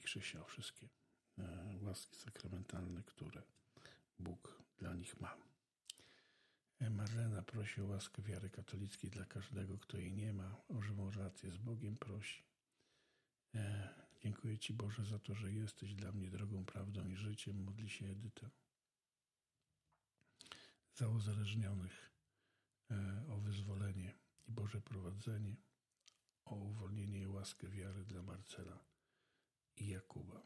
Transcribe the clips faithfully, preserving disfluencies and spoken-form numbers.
Krzysia o wszystkie e, łaski sakramentalne, które Bóg dla nich ma. E, Marlena prosi o łaskę wiary katolickiej dla każdego, kto jej nie ma. O żywą relację z Bogiem prosi. E, dziękuję Ci, Boże, za to, że jesteś dla mnie drogą, prawdą i życiem. Modli się Edyta. Za uzależnionych e, o wyzwolenie i Boże prowadzenie. O uwolnienie i łaskę wiary dla Marcela i Jakuba.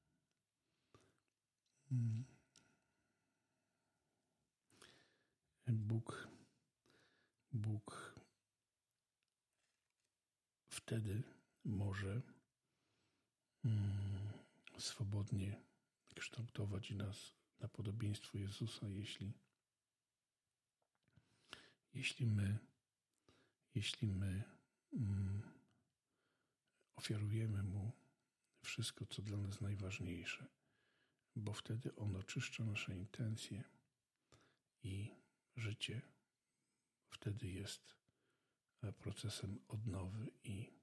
Bóg, Bóg wtedy może mm, swobodnie kształtować nas na podobieństwo Jezusa, jeśli, jeśli my, jeśli my mm, ofiarujemy Mu wszystko, co dla nas najważniejsze, bo wtedy On oczyszcza nasze intencje i życie wtedy jest procesem odnowy i,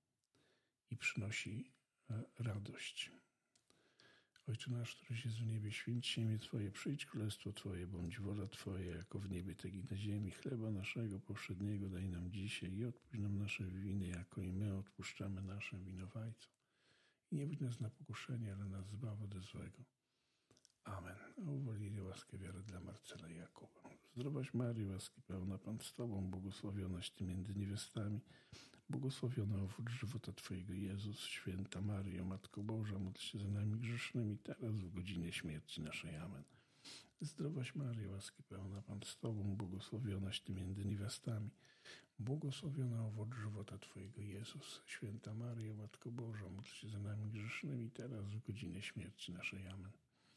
i przynosi radość. Ojcze nasz, któryś jest w niebie, święć się imię Twoje, przyjdź królestwo Twoje, bądź wola Twoja, jako w niebie, tak i na ziemi. Chleba naszego powszedniego daj nam dzisiaj i odpuść nam nasze winy, jako i my odpuszczamy naszym winowajcom. I nie budź nas na pokuszenie, ale nas zbaw ode złego. Amen. O uwolnienie łaskę wiary dla Marcela i Jakuba. Zdrowaś Maryjo, łaski pełna, Pan z Tobą, błogosławionaś Ty między niewiastami, błogosławiony owoc żywota Twojego, Jezus. Święta Maryjo, Matko Boża, módl się za nami grzesznymi, teraz w godzinie śmierci naszej. Amen. Zdrowaś Maryjo, łaski pełna, Pan z Tobą, błogosławionaś Ty między niewiastami, błogosławiony owoc żywota Twojego, Jezus. Święta Maryjo, Matko Boża, módl się za nami grzesznymi, teraz w godzinie śmierci naszej. Amen.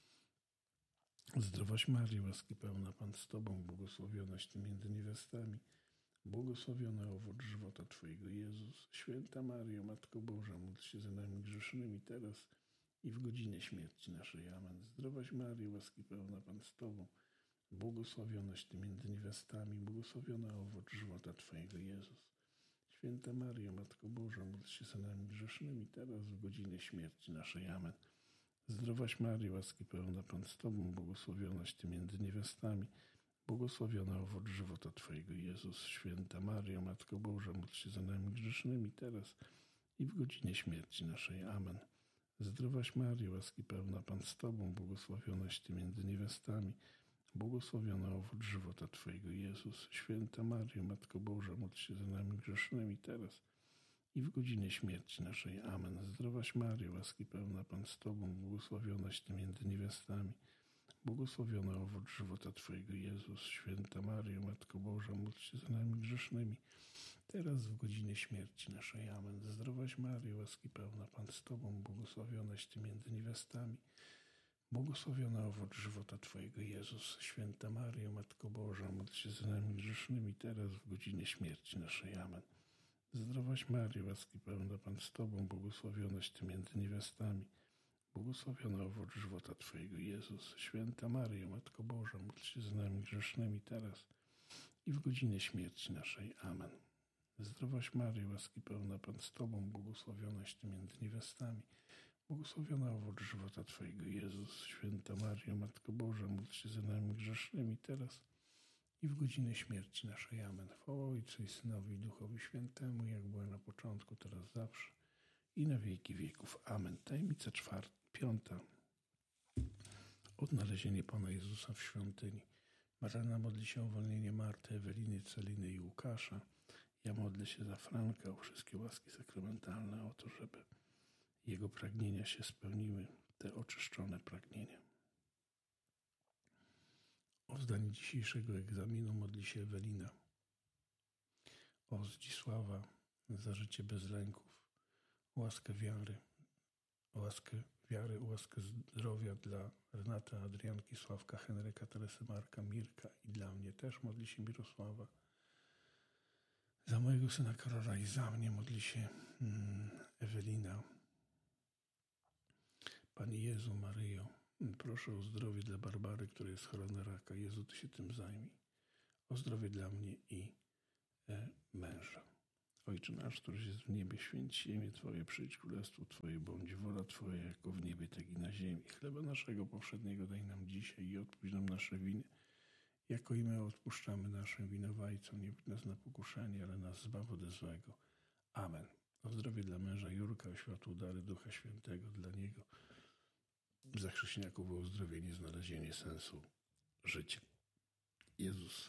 Zdrowaś Maryjo, łaski pełna, Pan z Tobą, błogosławionaś Ty między niewiastami, błogosławiony owoc żywota Twojego, Jezus. Święta Maryjo, Matko Boża, módl się za nami grzesznymi, teraz i w godzinie śmierci naszej. Amen. Zdrowaś Maryjo, łaski pełna, Pan z Tobą, błogosławionaś Ty między niewiastami, błogosławiony owoc żywota Twojego, Jezus. Święta Maryjo, Matko Boża, módl się za nami grzesznymi, teraz w godzinie śmierci naszej. Amen. Zdrowaś Maryjo, łaski pełna, Pan z Tobą, błogosławionaś Ty między niewiastami, błogosławiony owoc żywota Twojego, Jezus. Święta Maryjo, Matko Boża, módl się za nami grzesznymi, teraz i w godzinie śmierci naszej. Amen. Zdrowaś Maryjo, łaski pełna, Pan z Tobą, błogosławionaś Ty między niewiastami, błogosławiony owoc żywota Twojego, Jezus. Święta Maryjo, Matko Boża, módl się za nami grzesznymi, teraz i w godzinie śmierci naszej. Amen. Zdrowaś Maryjo, łaski pełna, Pan z Tobą, błogosławionaś Ty między niewiastami, błogosławiony owoc żywota Twojego, Jezus. Święta Maryjo, Matko Boża, módl się za nami grzesznymi, teraz w godzinie śmierci naszej. Amen. Zdrowaś Maryjo, łaski pełna, Pan z Tobą, błogosławionaś Ty między niewiastami, błogosławiony owoc żywota Twojego, Jezus. Święta Maryjo, Matko Boża, módl się za nami grzesznymi, teraz w godzinie śmierci naszej. Amen. Zdrowaś Maryjo, łaski pełna, Pan z Tobą, błogosławionaś Ty między niewiastami, błogosławiony owoc żywota Twojego, Jezus. Święta Maryjo, Matko Boża, módl się za nami grzesznymi, teraz i w godzinie śmierci naszej. Amen. Zdrowaś Maryjo, łaski pełna, Pan z Tobą, błogosławionaś Ty między niewiastami, błogosławiony owoc żywota Twojego, Jezus. Święta Maryjo, Matko Boża, módl się za nami grzesznymi, teraz i w godzinę śmierci naszej. Amen. Chwała Ojcu i Synowi i Duchowi Świętemu, jak było na początku, teraz zawsze i na wieki wieków. Amen. Tajemnica czwarta, piąta. Odnalezienie Pana Jezusa w świątyni. Marlena modli się o uwolnienie Marty, Eweliny, Celiny i Łukasza. Ja modlę się za Franka o wszystkie łaski sakramentalne, o to, żeby jego pragnienia się spełniły, te oczyszczone pragnienia. O zdanie dzisiejszego egzaminu modli się Ewelina. O Zdzisława za życie bez lęków, o łaskę wiary, o łaskę wiary, o łaskę zdrowia dla Renata, Adrianki, Sławka, Henryka, Teresy, Marka, Mirka i dla mnie też modli się Mirosława. Za mojego syna Karola i za mnie modli się mm, Ewelina. Panie Jezu, Maryjo, proszę o zdrowie dla Barbary, która jest chora na raka. Jezu, Ty się tym zajmij. O zdrowie dla mnie i e, męża. Ojcze nasz, któryś jest w niebie, święć się imię Twoje, przyjdź królestwo Twoje, bądź wola Twoja, jako w niebie, tak i na ziemi. Chleba naszego powszedniego daj nam dzisiaj i odpuść nam nasze winy, jako i my odpuszczamy naszym winowajcom. Nie wódź nas na pokuszenie, ale nas zbaw ode złego. Amen. O zdrowie dla męża Jurka, o światło dary Ducha Świętego dla niego, za chrześcijaków o uzdrowienie, znalezienie sensu życia. Jezus,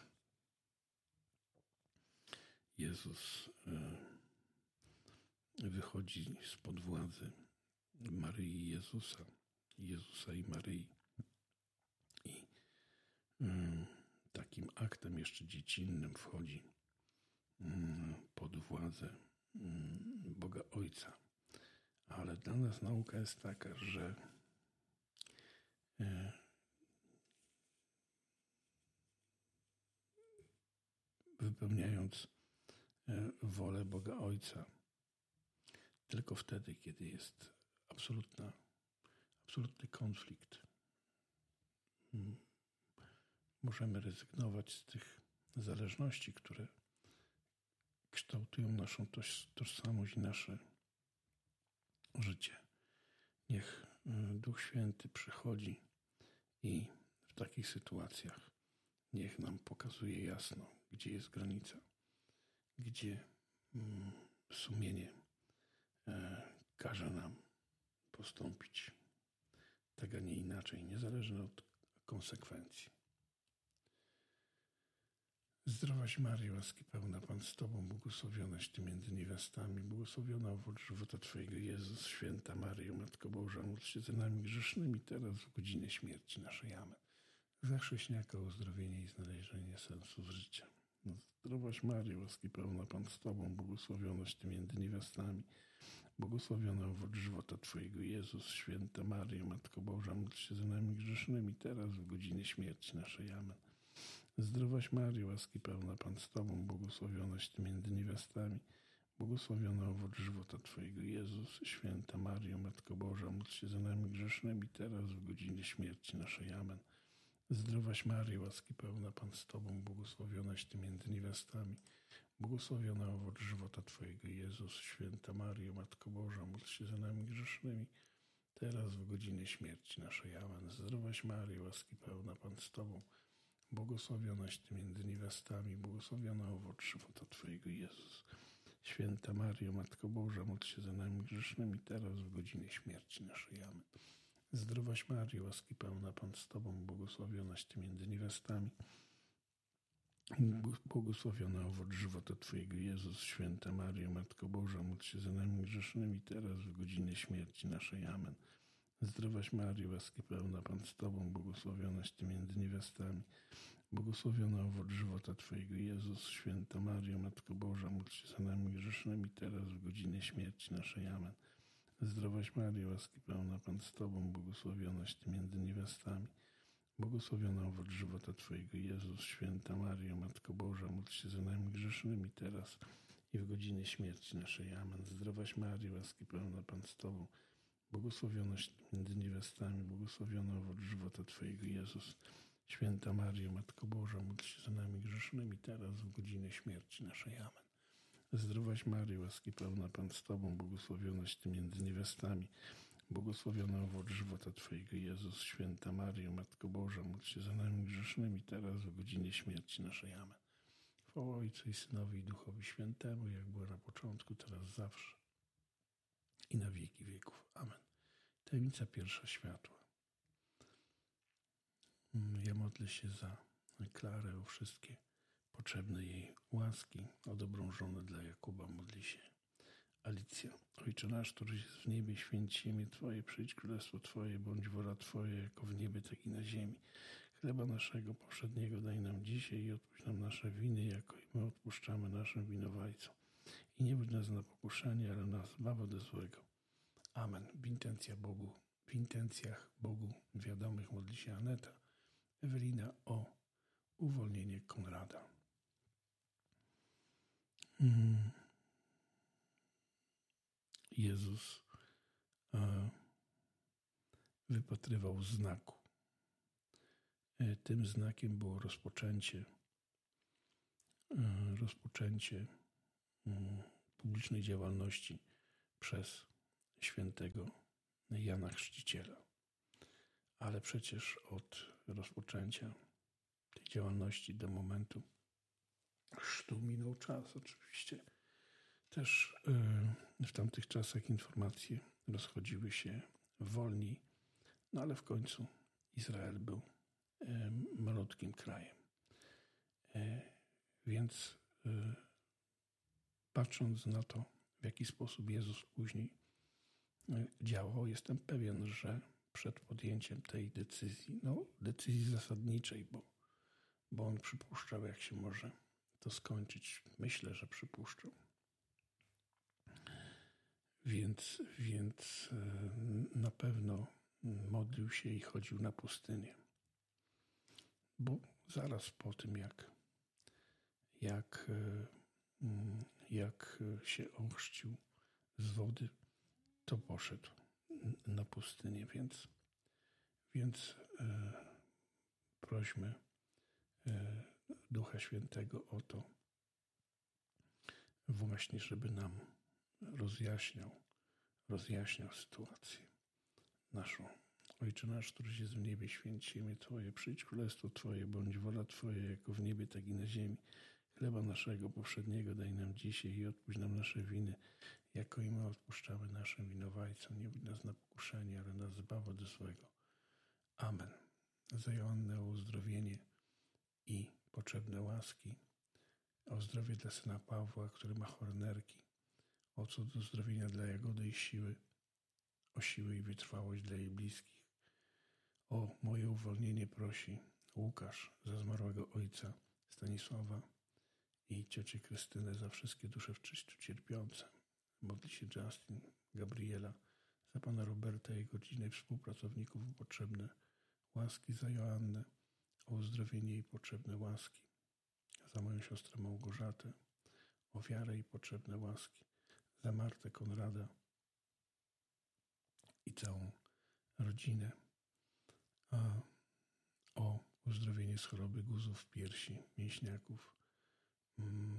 Jezus e, wychodzi spod władzy Maryi i Jezusa, Jezusa i Maryi. I e, takim aktem jeszcze dziecinnym wchodzi e, pod władzę e, Boga Ojca. Ale dla nas nauka jest taka, że e, wypełniając e, wolę Boga Ojca, tylko wtedy, kiedy jest absolutna, absolutny konflikt, możemy rezygnować z tych zależności, które kształtują naszą tożsamość i nasze życie. Niech Duch Święty przychodzi i w takich sytuacjach niech nam pokazuje jasno, gdzie jest granica, gdzie sumienie każe nam postąpić tak, a nie inaczej, niezależnie od konsekwencji. Zdrowaś Maryjo, łaski pełna, Pan z Tobą, błogosławionaś Ty między niewiastami, błogosławiona owoc żywota Twojego, Jezus. Święta Maryjo, Matko Boża, módl się za nami grzesznymi, teraz w godzinę śmierci naszej. Amen. Za chrześniaka uzdrowienie i znalezienie sensu życia. Zdrowaś Maryjo, łaski pełna, Pan z Tobą, błogosławionaś Ty między niewiastami, błogosławiona owoc żywota Twojego, Jezus. Święta Maryjo, Matko Boża, módl się za nami grzesznymi, teraz w godzinę śmierci naszej. Amen. Zdrowaś Maryjo, łaski pełna, Pan z Tobą, błogosławionaś Ty między niewiastami, błogosławiona owoc żywota Twojego, Jezus. Święta Maryjo, Matko Boża, módl się za nami grzesznymi, teraz w godzinę śmierci naszej. Amen. Zdrowaś Maryjo, łaski pełna, Pan z Tobą, błogosławionaś Ty między niewiastami, błogosławiona owoc żywota Twojego, Jezus. Święta Maryjo, Matko Boża, módl się za nami grzesznymi, teraz w godzinę śmierci naszej. Amen. Zdrowaś Maryjo, łaski pełna, Pan z Tobą, błogosławionaś Ty między niewiastami, błogosławiona owoc żywota Twojego, Jezus. Święta Maryjo, Matko Boża, módl się za nami grzesznymi, teraz w godzinę śmierci naszej. Amen. Zdrowaś Maryjo, łaski pełna, Pan z Tobą, błogosławionaś Ty między niewiastami, błogosławiona owoc żywota Twojego, Jezus. Święta Maryjo, Matko Boża, módl się za nami grzesznymi, teraz w godzinę śmierci naszej. Amen. Zdrowaś Maryjo, łaski pełna, Pan z Tobą, błogosławionaś Ty między niewiastami, błogosławiona owoc żywota Twojego, Jezus. Święta Maryjo, Matko Boża, módl się za nami grzesznymi, teraz w godzinę śmierci naszej. Amen. Zdrowaś Maryjo, łaski pełna, Pan z Tobą, błogosławionaś Ty między niewiastami, błogosławiona owoc żywota Twojego, Jezus. Święta Maryjo, Matko Boża, módl się za nami grzesznymi, teraz i w godzinę śmierci naszej. Amen. Zdrowaś Maryjo, łaski pełna, Pan z Tobą, błogosławionaś Ty między niewiastami, błogosławiona owoc żywota Twojego, Jezus. Święta Maryjo, Matko Boża, módl się za nami grzesznymi, teraz w godzinę śmierci naszej. Amen. Zdrowaś Maryjo, łaski pełna, Pan z Tobą, błogosławionaś Ty między niewiastami, błogosławiona owoc żywota Twojego, Jezus. Święta Maryjo, Matko Boża, módl się za nami grzesznymi, teraz w godzinę śmierci naszej. Amen. Chwała Ojcu i Synowi i Duchowi Świętemu, jak było na początku, teraz zawsze i na wieki wieków. Amen. Tajemnica pierwsza, światła. Ja modlę się za Klarę, o wszystkie potrzebne jej łaski, o dobrą żonę dla Jakuba modli się Alicja. Ojcze nasz, któryś jest w niebie, święć się imię Twoje, przyjdź królestwo Twoje, bądź wola Twoja, jako w niebie, tak i na ziemi. Chleba naszego powszedniego daj nam dzisiaj i odpuść nam nasze winy, jako i my odpuszczamy naszym winowajcom. I nie wódź nas na pokuszenie, ale nas zbaw ode złego. Amen. W intencja Bogu, w intencjach Bogu wiadomych modli się Aneta. Ewelina o uwolnienie Konrada. Jezus e, wypatrywał znaku. E, tym znakiem było rozpoczęcie, e, rozpoczęcie e, publicznej działalności przez świętego Jana Chrzciciela. Ale przecież od rozpoczęcia tej działalności do momentu chrztu minął czas. Oczywiście też w tamtych czasach informacje rozchodziły się wolniej, no ale w końcu Izrael był malutkim krajem. Więc patrząc na to, w jaki sposób Jezus później działał, jestem pewien, że przed podjęciem tej decyzji, no decyzji zasadniczej, bo, bo on przypuszczał, jak się może to skończyć. Myślę, że przypuszczał. Więc, więc na pewno modlił się i chodził na pustynię. Bo zaraz po tym, jak, jak, jak się ochrzcił z wody, to poszedł na pustynię. Więc, więc e, prośmy e, Ducha Świętego o to właśnie, żeby nam rozjaśniał, rozjaśniał sytuację naszą. Ojcze nasz, któryś jest w niebie, święć się imię Twoje, przyjdź królestwo Twoje, bądź wola Twoja, jako w niebie, tak i na ziemi. Chleba naszego powszedniego daj nam dzisiaj i odpuść nam nasze winy, jako i my odpuszczamy naszym winowajcom. Nie wódź nas na pokuszenie, ale nas zbaw od złego. Amen. Za Joannę o uzdrowienie i potrzebne łaski, o zdrowie dla syna Pawła, który ma chore nerki, o cud uzdrowienia dla Jagody i siły, o siłę i wytrwałość dla jej bliskich. O moje uwolnienie prosi Łukasz za zmarłego ojca Stanisława i ciocię Krystynę, za wszystkie dusze w czyściu cierpiące. Modli się Justin, Gabriela, za pana Roberta i jego rodzinę i współpracowników o potrzebne łaski, za Joannę o uzdrowienie i potrzebne łaski, za moją siostrę Małgorzatę o wiarę i potrzebne łaski, za Martę Konrada i całą rodzinę a o uzdrowienie z choroby guzów piersi, mięśniaków, mm,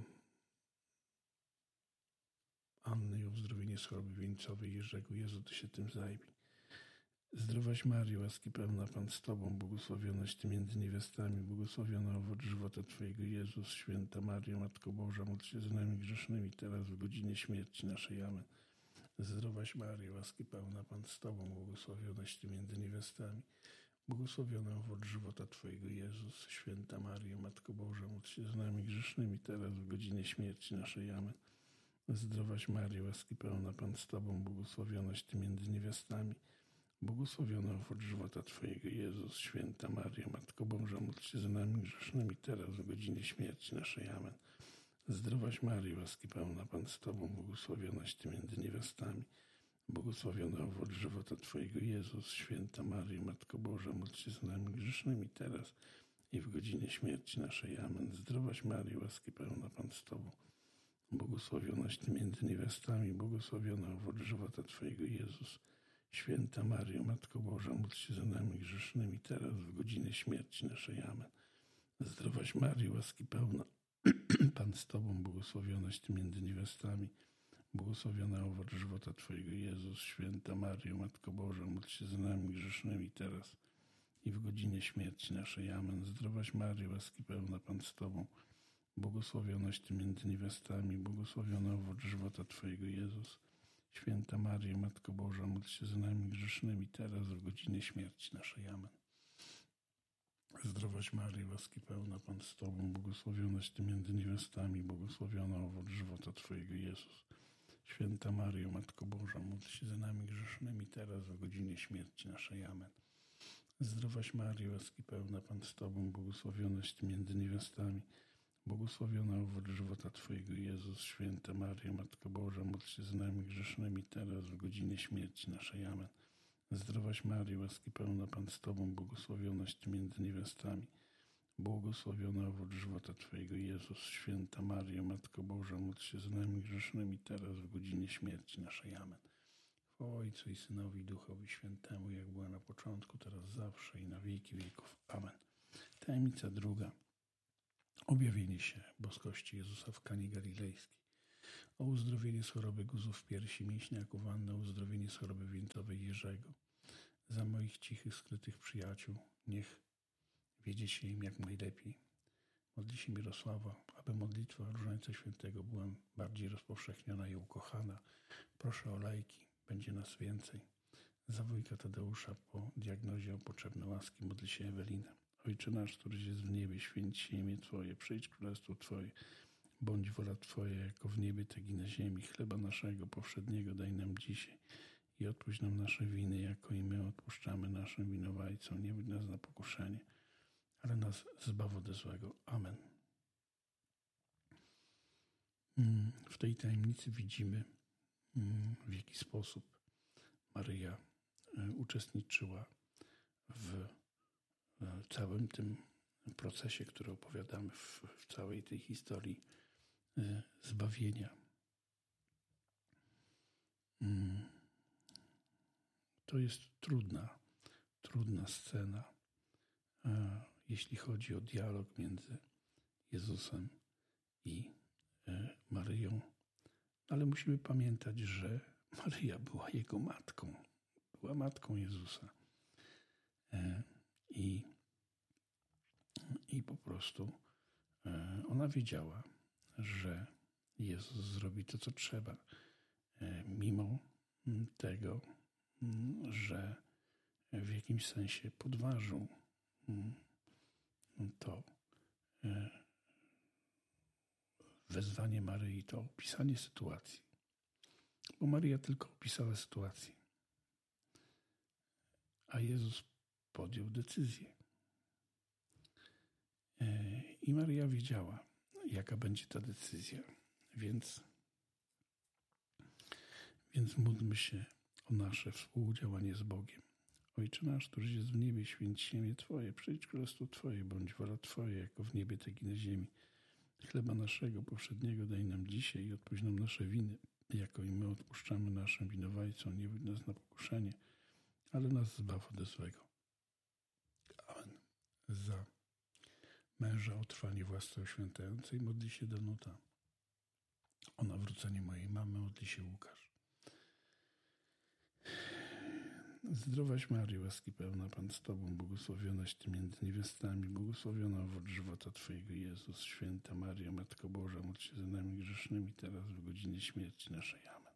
Anny i o uzdrowienie z choroby wieńcowej Jerzego. Jezu, Ty się tym zajmij. Zdrowaś Maryjo, łaski pełna, Pan z Tobą, błogosławionaś Ty między niewiastami, błogosławiony owoc żywota Twojego, Jezus. Święta Maryjo, Matko Boża, módl się za nami grzesznymi, teraz w godzinie śmierci naszej. Amen. Zdrowaś Maryjo, łaski pełna, Pan z Tobą, błogosławionaś Ty między niewiastami, błogosławiony owoc żywota Twojego, Jezus. Święta Maryjo, Matko Boża, módl się za nami grzesznymi, teraz w godzinie śmierci naszej. Amen. Zdrowaś Maryjo, łaski pełna, Pan z Tobą, błogosławionaś Ty między niewiastami, błogosławiony owoc żywota Twojego, Jezus. Święta Maryjo, Matko Boża, módl się za nami grzesznymi, teraz w godzinie śmierci naszej. Amen. Zdrowaś Maryjo, łaski pełna, Pan z Tobą, błogosławionaś Ty między niewiastami, błogosławiony owoc żywota Twojego, Jezus. Święta Maryjo, Matko Boża, módl się za nami grzesznymi, teraz i w godzinie śmierci naszej. Amen. Zdrowaś Maryjo, łaski pełna, Pan z Tobą, błogosławionaś Ty między niewiastami, błogosławiony owoc żywota Twojego, Jezus. Święta Maryjo, Matko Boża, módl się za nami grzesznymi, teraz w godzinę śmierci naszej. Amen. Zdrowaś Maryjo, łaski pełna, Pan z Tobą, błogosławionaś Ty między niewiastami, błogosławiony owoc żywota Twojego, Jezus. Święta Maryjo, Matko Boża, módl się za nami grzesznymi, teraz i w godzinie śmierci naszej. Amen. Zdrowaś Maryjo, łaski pełna, Pan z Tobą, błogosławionaś Ty między niewiastami, błogosławiony owoc żywota Twojego, Jezus. Święta Maryjo, Matko Boża, módl się za nami grzesznymi, teraz w godzinie śmierci naszej. Amen. Zdrowaś Maryjo, łaski pełna, Pan z Tobą, błogosławionaś Ty między niewiastami, błogosławiony owoc żywota Twojego, Jezus. Święta Maryjo, Matko Boża, módl się za nami grzesznymi, teraz w godzinie śmierci naszej. Amen. Zdrowaś Maryjo, łaski pełna, Pan z Tobą, błogosławionaś Ty między niewiastami, błogosławiony owoc żywota Twojego, Jezus. Święta Maryjo, Matko Boża, módl się za nami grzesznymi, teraz w godzinie śmierci naszej. Amen. Zdrowaś Maryjo, łaski pełna, Pan z Tobą, błogosławionaś Ty między niewiastami, błogosławiony owoc żywota Twojego, Jezus. Święta Maryjo, Matko Boża, módl się za nami grzesznymi, teraz w godzinie śmierci naszej. Amen. Chwała Ojcu i Synowi i Duchowi Świętemu, jak była na początku, teraz zawsze i na wieki wieków. Amen. Tajemnica druga. Objawienie się boskości Jezusa w Kanie Galilejskiej. o uzdrowienie z choroby guzów piersi, mięśniaków Anny, o uzdrowienie z choroby wieńcowej Jerzego. Za moich cichych, skrytych przyjaciół, niech wiedzie się im jak najlepiej. Modli się Mirosława, aby modlitwa Różańca Świętego była bardziej rozpowszechniona i ukochana. Proszę o lajki, będzie nas więcej. Za wujka Tadeusza po diagnozie o potrzebne łaski modli się Ewelina. Ojcze nasz, któryś jest w niebie, święć się imię Twoje, przyjdź królestwo Twoje. Bądź wola Twoja, jako w niebie, tak i na ziemi. Chleba naszego powszedniego daj nam dzisiaj i odpuść nam nasze winy, jako i my odpuszczamy naszym winowajcom. Nie wódź nas na pokuszenie, ale nas zbaw ode złego. Amen. W tej tajemnicy widzimy, w jaki sposób Maryja uczestniczyła w całym tym procesie, który opowiadamy w, w całej tej historii zbawienia. To jest trudna, trudna scena, jeśli chodzi o dialog między Jezusem i Maryją, ale musimy pamiętać, że Maryja była Jego matką, była matką Jezusa i, i po prostu ona wiedziała, że Jezus zrobi to, co trzeba, mimo tego, że w jakimś sensie podważył to wezwanie Maryi, to opisanie sytuacji. Bo Maryja tylko opisała sytuację, a Jezus podjął decyzję. I Maryja wiedziała, jaka będzie ta decyzja. Więc, więc módlmy się o nasze współdziałanie z Bogiem. Ojcze nasz, któryś jest w niebie, święć się imię Twoje, przyjdź królestwo Twoje, bądź wola Twoja, jako w niebie, tak i na ziemi. Chleba naszego powszedniego daj nam dzisiaj i odpuść nam nasze winy, jako i my odpuszczamy naszym winowajcom. Nie wódź nas na pokuszenie, ale nas zbaw ode złego. Amen. Za męża o trwanie w łasce oświęcającej modli się Danuta. O nawrócenie mojej mamy modli się Łukasz. Zdrowaś Maryjo, łaski pełna, Pan z Tobą, błogosławionaś Ty między niewiastami, błogosławiona owoc żywota Twojego, Jezus. Święta Maryjo, Matko Boża, módl się za nami grzesznymi, teraz w godzinie śmierci naszej. Amen.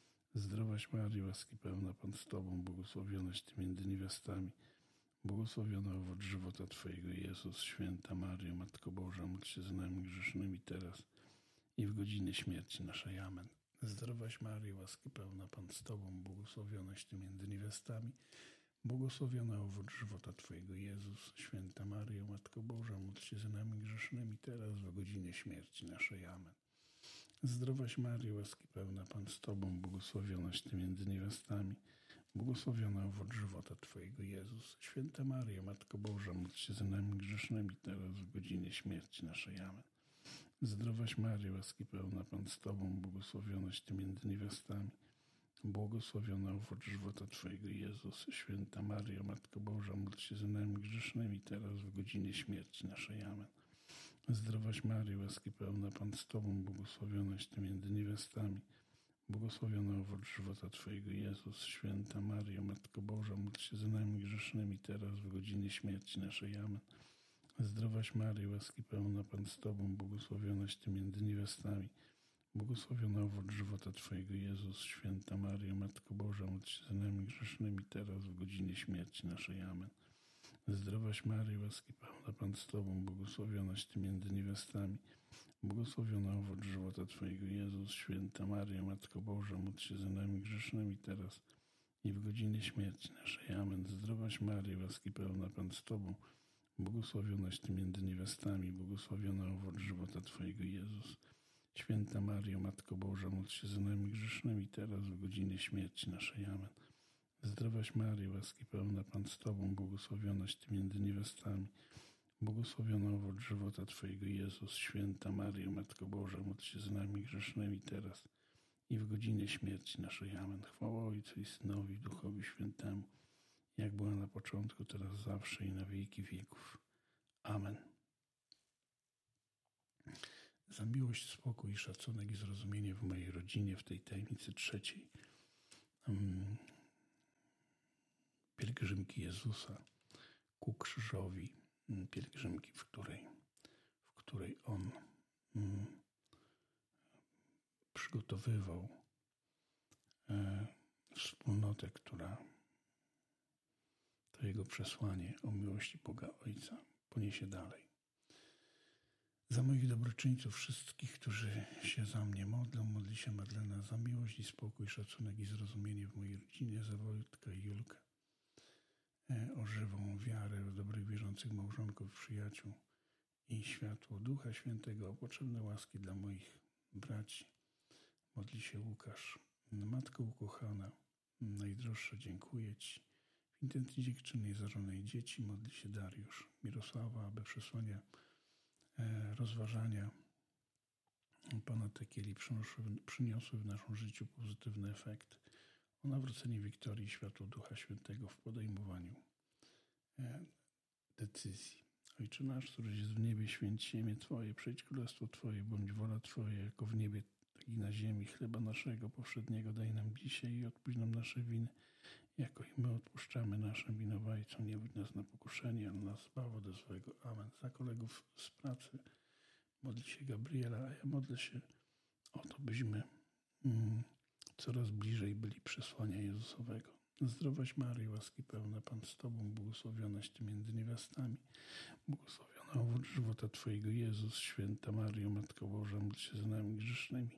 Zdrowaś Maryjo, łaski pełna, Pan z Tobą, błogosławionaś Ty między niewiastami, błogosławiona owoc żywota Twojego, Jezus. Święta Maryjo, Matko Boża, módl się za nami grzesznymi, teraz i w godzinie śmierci naszej. Amen. Zdrowaś Maryjo, łaski pełna, Pan z Tobą, błogosławionaś Ty między niewiastami, błogosławiona owoc żywota Twojego, Jezus. Święta Maryjo, Matko Boża, módl się za nami grzesznymi, teraz w godzinie śmierci naszej. Amen. Zdrowaś Maryjo, łaski pełna, Pan z Tobą, błogosławionaś Ty między niewiastami, błogosławiona owoc żywota Twojego, Jezus. Święta Maryjo, Matko Boża, módl się za nami grzesznymi, teraz w godzinie śmierci naszej. Amen. Zdrowaś Maryjo, łaski pełna, Pan z Tobą, błogosławionaś Ty między niewiastami, błogosławiona owoc żywota Twojego, Jezus. Święta Maryjo, Matko Boża, módl się za nami grzesznymi, teraz w godzinie śmierci naszej. Amen. Zdrowaś Maryjo, łaski pełna, Pan z Tobą, błogosławionaś Ty między niewiastami, błogosławiona owoc żywota Twojego, Jezus. Święta Maryjo, Matko Boża, módl się za nami grzesznymi, teraz w godzinie śmierci naszej. Amen. Zdrowaś Maryjo, łaski pełna, Pan z Tobą, błogosławionaś Ty między niewiastami, błogosławiona owoc żywota Twojego, Jezus. Święta Maryjo, Matko Boża, módl się za nami grzesznymi, teraz w godzinie śmierci naszej. Amen. Zdrowaś Maryjo, łaski pełna, Pan z Tobą, błogosławionaś Ty między niewiastami, błogosławiona owoc żywota Twojego, Jezus. Święta Maryjo, Matko Boża, módl się za nami grzesznymi, teraz i w godzinie śmierci naszej. Amen. Zdrowaś Maryjo, łaski pełna, Pan z Tobą, błogosławionaś Ty między niewiastami, błogosławiona owoc żywota Twojego, Jezus. Święta Maryjo, Matko Boża, módl się za nami grzesznymi, teraz w godzinie śmierci naszej. Amen. Zdrowaś Maryjo, łaski pełna, Pan z Tobą, błogosławionaś Ty między niewiastami, błogosławiona owoc żywota Twojego, Jezus. Święta Maryjo, Matko Boża, módl się za nami grzesznymi, teraz i w godzinie śmierci naszej. Amen. Chwała Ojcu i Synowi, i Duchowi Świętemu, jak była na początku, teraz zawsze i na wieki wieków. Amen. za miłość, spokój, szacunek i zrozumienie w mojej rodzinie, w tej tajemnicy trzeciej. Um, pielgrzymki Jezusa ku krzyżowi, pielgrzymki, w której, w której On um, przygotowywał e, wspólnotę, która to Jego przesłanie o miłości Boga Ojca poniesie dalej. Za moich dobroczyńców, wszystkich, którzy się za mnie modlą, modli się Madlena, za miłość i spokój, szacunek i zrozumienie w mojej rodzinie, za Wojtka i Julkę, e, o żywą wiarę w dobrych, wierzących małżonków, przyjaciół i światło Ducha Świętego, o potrzebne łaski dla moich braci. Modli się Łukasz. Matko ukochana, najdroższa, dziękuję Ci. W intencji dziewczyny zażonej dzieci modli się Dariusz. Mirosława, aby przesłania, e, rozważania Pana Tekieli przyniosły, przyniosły w naszym życiu pozytywny efekt. O nawrócenie Wiktorii, światło Ducha Świętego w podejmowaniu e, decyzji. Ojcze nasz, któryś jest w niebie, święć się imię Twoje, przyjdź królestwo Twoje, bądź wola Twoja, jako w niebie, tak i na ziemi. Chleba naszego powszedniego daj nam dzisiaj i odpuść nam nasze winy, jako i my odpuszczamy naszym winowajcom. Nie wódź nas na pokuszenie, ale nas zbaw od złego. Amen. Za kolegów z pracy modli się Gabriela, a ja modlę się o to, byśmy mm, coraz bliżej byli przesłania Jezusowego. Zdrowaś Maryjo, łaski pełna, Pan z Tobą, błogosławionaś Ty między niewiastami, błogosławiona owoc żywota Twojego, Jezus. Święta Maryjo, Matko Boża, módl się za nami grzesznymi,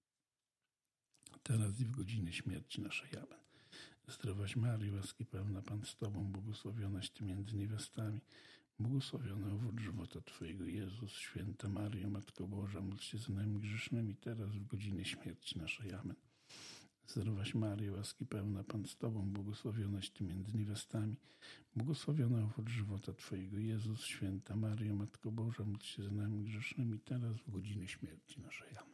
teraz i w godzinie śmierci naszej. Amen. Zdrowaś Maryjo, łaski pełna, Pan z Tobą, błogosławionaś Ty między niewiastami, błogosławiony owoc żywota Twojego, Jezus. Święta Maryjo, Matko Boża, módl się za nami grzesznymi, teraz w godzinie śmierci naszej. Amen. Zdrowaś Maryjo, łaski pełna, Pan z Tobą, błogosławionaś Ty między niewiastami, błogosławiony owoc żywota Twojego, Jezus. Święta Maryjo, Matko Boża, módl się za nami grzesznymi, teraz w godzinie śmierci naszej. Amen.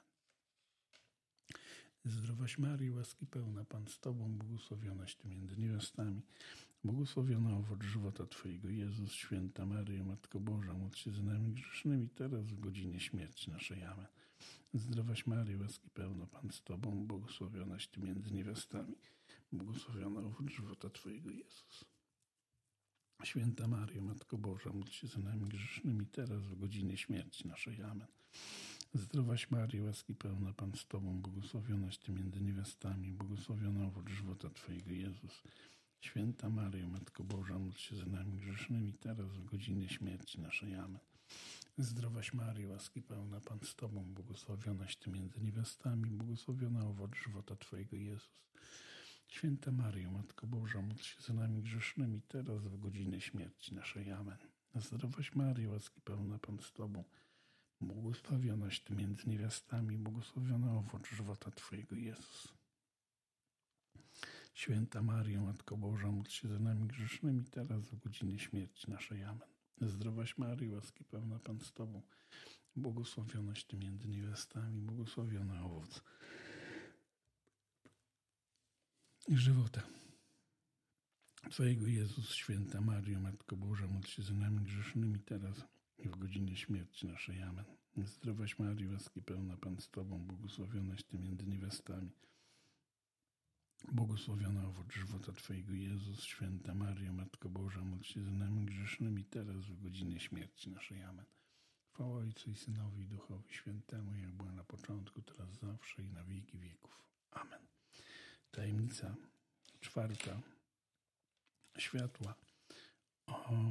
Zdrowaś Maryjo, łaski pełna, Pan z Tobą, błogosławionaś Ty między niewiastami, błogosławiony owoc żywota Twojego, Jezus. Święta Maryjo, Matko Boża, módl się za nami grzesznymi, teraz w godzinie śmierci naszej. Amen. Zdrowaś Maryjo, łaski pełna, Pan z Tobą, błogosławionaś Ty między niewiastami, błogosławiony owoc żywota Twojego, Jezus. Święta Maryjo, Matko Boża, módl się za nami grzesznymi, teraz w godzinie śmierci naszej. Amen. Zdrowaś Maryjo, łaski pełna, Pan z Tobą, błogosławionaś Ty między niewiastami, błogosławiony owoc żywota Twojego, Jezus. Święta Maryjo, Matko Boża, módl się za nami grzesznymi, teraz w godzinie śmierci naszej. Amen. Zdrowaś Maryjo, łaski pełna, Pan z Tobą, błogosławionaś Ty między niewiastami, błogosławiony owoc żywota Twojego, Jezus. Święta Maryjo, Matko Boża, módl się za nami grzesznymi, teraz w godzinie śmierci naszej. Amen. Zdrowaś Maryjo, łaski pełna, Pan z Tobą, błogosławionaś Ty między niewiastami, błogosławiony owoc żywota Twojego, Jezus. Święta Maryjo, Matko Boża, módl się za nami grzesznymi, teraz w godzinie śmierci naszej. Amen. Zdrowaś Maryjo, łaski pełna, Pan z Tobą, błogosławionaś Ty między niewiastami, błogosławiony owoc żywota Twojego, Jezus. Święta Maryjo, Matko Boża, módl się za nami grzesznymi, teraz i w godzinie śmierci naszej. Amen. Zdrowaś Maryjo, łaski pełna, Pan z Tobą, błogosławionaś Ty między niewiastami, błogosławiony owoc żywota Twojego, Jezus. Święta Maryjo, Matko Boża, módl się za nami grzesznymi, teraz w godzinie śmierci naszej. Amen. Chwała Ojcu i Synowi i Duchowi Świętemu, jak była na początku, teraz zawsze i na wieki wieków. Amen. Tajemnica czwarta. Światła o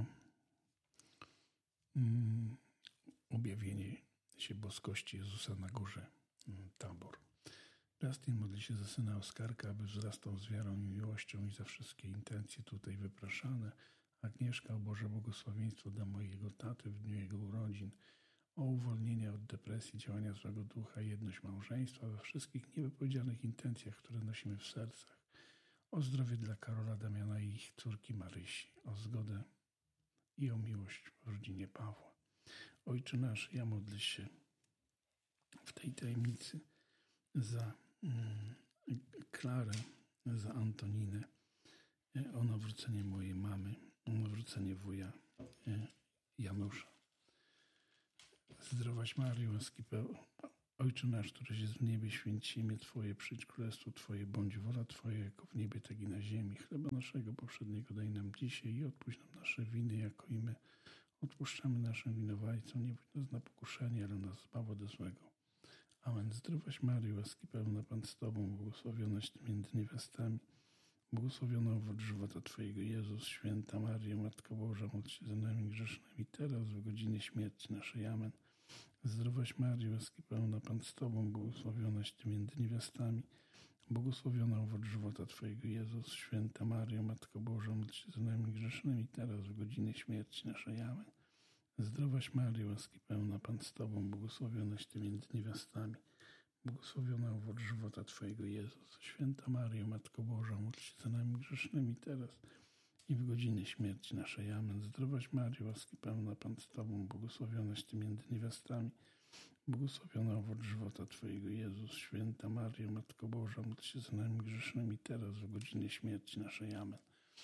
mm, objawienie się boskości Jezusa na górze mm, Tabor. Justin modli się za syna Oskarka, aby wzrastał z wiarą i miłością i za wszystkie intencje tutaj wypraszane. Agnieszka, o Boże błogosławieństwo dla mojego taty w dniu jego urodzin, o uwolnienie od depresji, działania złego ducha, jedność małżeństwa we wszystkich niewypowiedzianych intencjach, które nosimy w sercach, o zdrowie dla Karola, Damiana i ich córki Marysi, o zgodę i o miłość w rodzinie Pawła. Ojcze nasz, ja modlę się w tej tajemnicy za mm, Klarę, za Antoninę, o nawrócenie mojej mamy, o nawrócenie wuja Janusza. Zdrowaś Maryjo, łaski pełna. Ojcze nasz, któryś jest w niebie, święć się imię Twoje, przyjdź królestwo Twoje, bądź wola Twoja, jako w niebie, tak i na ziemi. Chleba naszego powszedniego daj nam dzisiaj i odpuść nam nasze winy, jako i my odpuszczamy naszym winowajcom. Nie wódź nas na pokuszenie, ale nas zbaw ode złego. Amen. Zdrowaś Maryjo, łaski pełna, Pan z Tobą, błogosławionaś Ty między niewiastami. Błogosławiony owoc żywota Twojego, Jezus. Święta Maryjo, Matko Boża, módl się za nami grzesznymi, teraz w godzinie śmierci naszej. Amen. Zdrowaś Maryjo, łaski pełna, Pan z Tobą, błogosławionaś Ty między niewiastami. Błogosławiony owoc żywota Twojego, Jezus. Święta Maryjo, Matko Boża, módl się za nami grzesznymi, teraz w godzinie śmierci naszej. Amen. Zdrowaś Maryjo, łaski pełna, Pan z Tobą, błogosławionaś Ty między niewiastami. Błogosławiony owoc żywota Twojego, Jezus. Święta Maryjo, Matko Boża, módl się za nami grzesznymi teraz i w godzinie śmierci naszej. Amen. Zdrowaś Maryjo, łaski pełna, Pan z Tobą, błogosławionaś Ty między niewiastami. Błogosławiony owoc żywota Twojego, Jezus. Święta Maryjo, Matko Boża, módl się za nami grzesznymi teraz w godzinie śmierci naszej. Amen.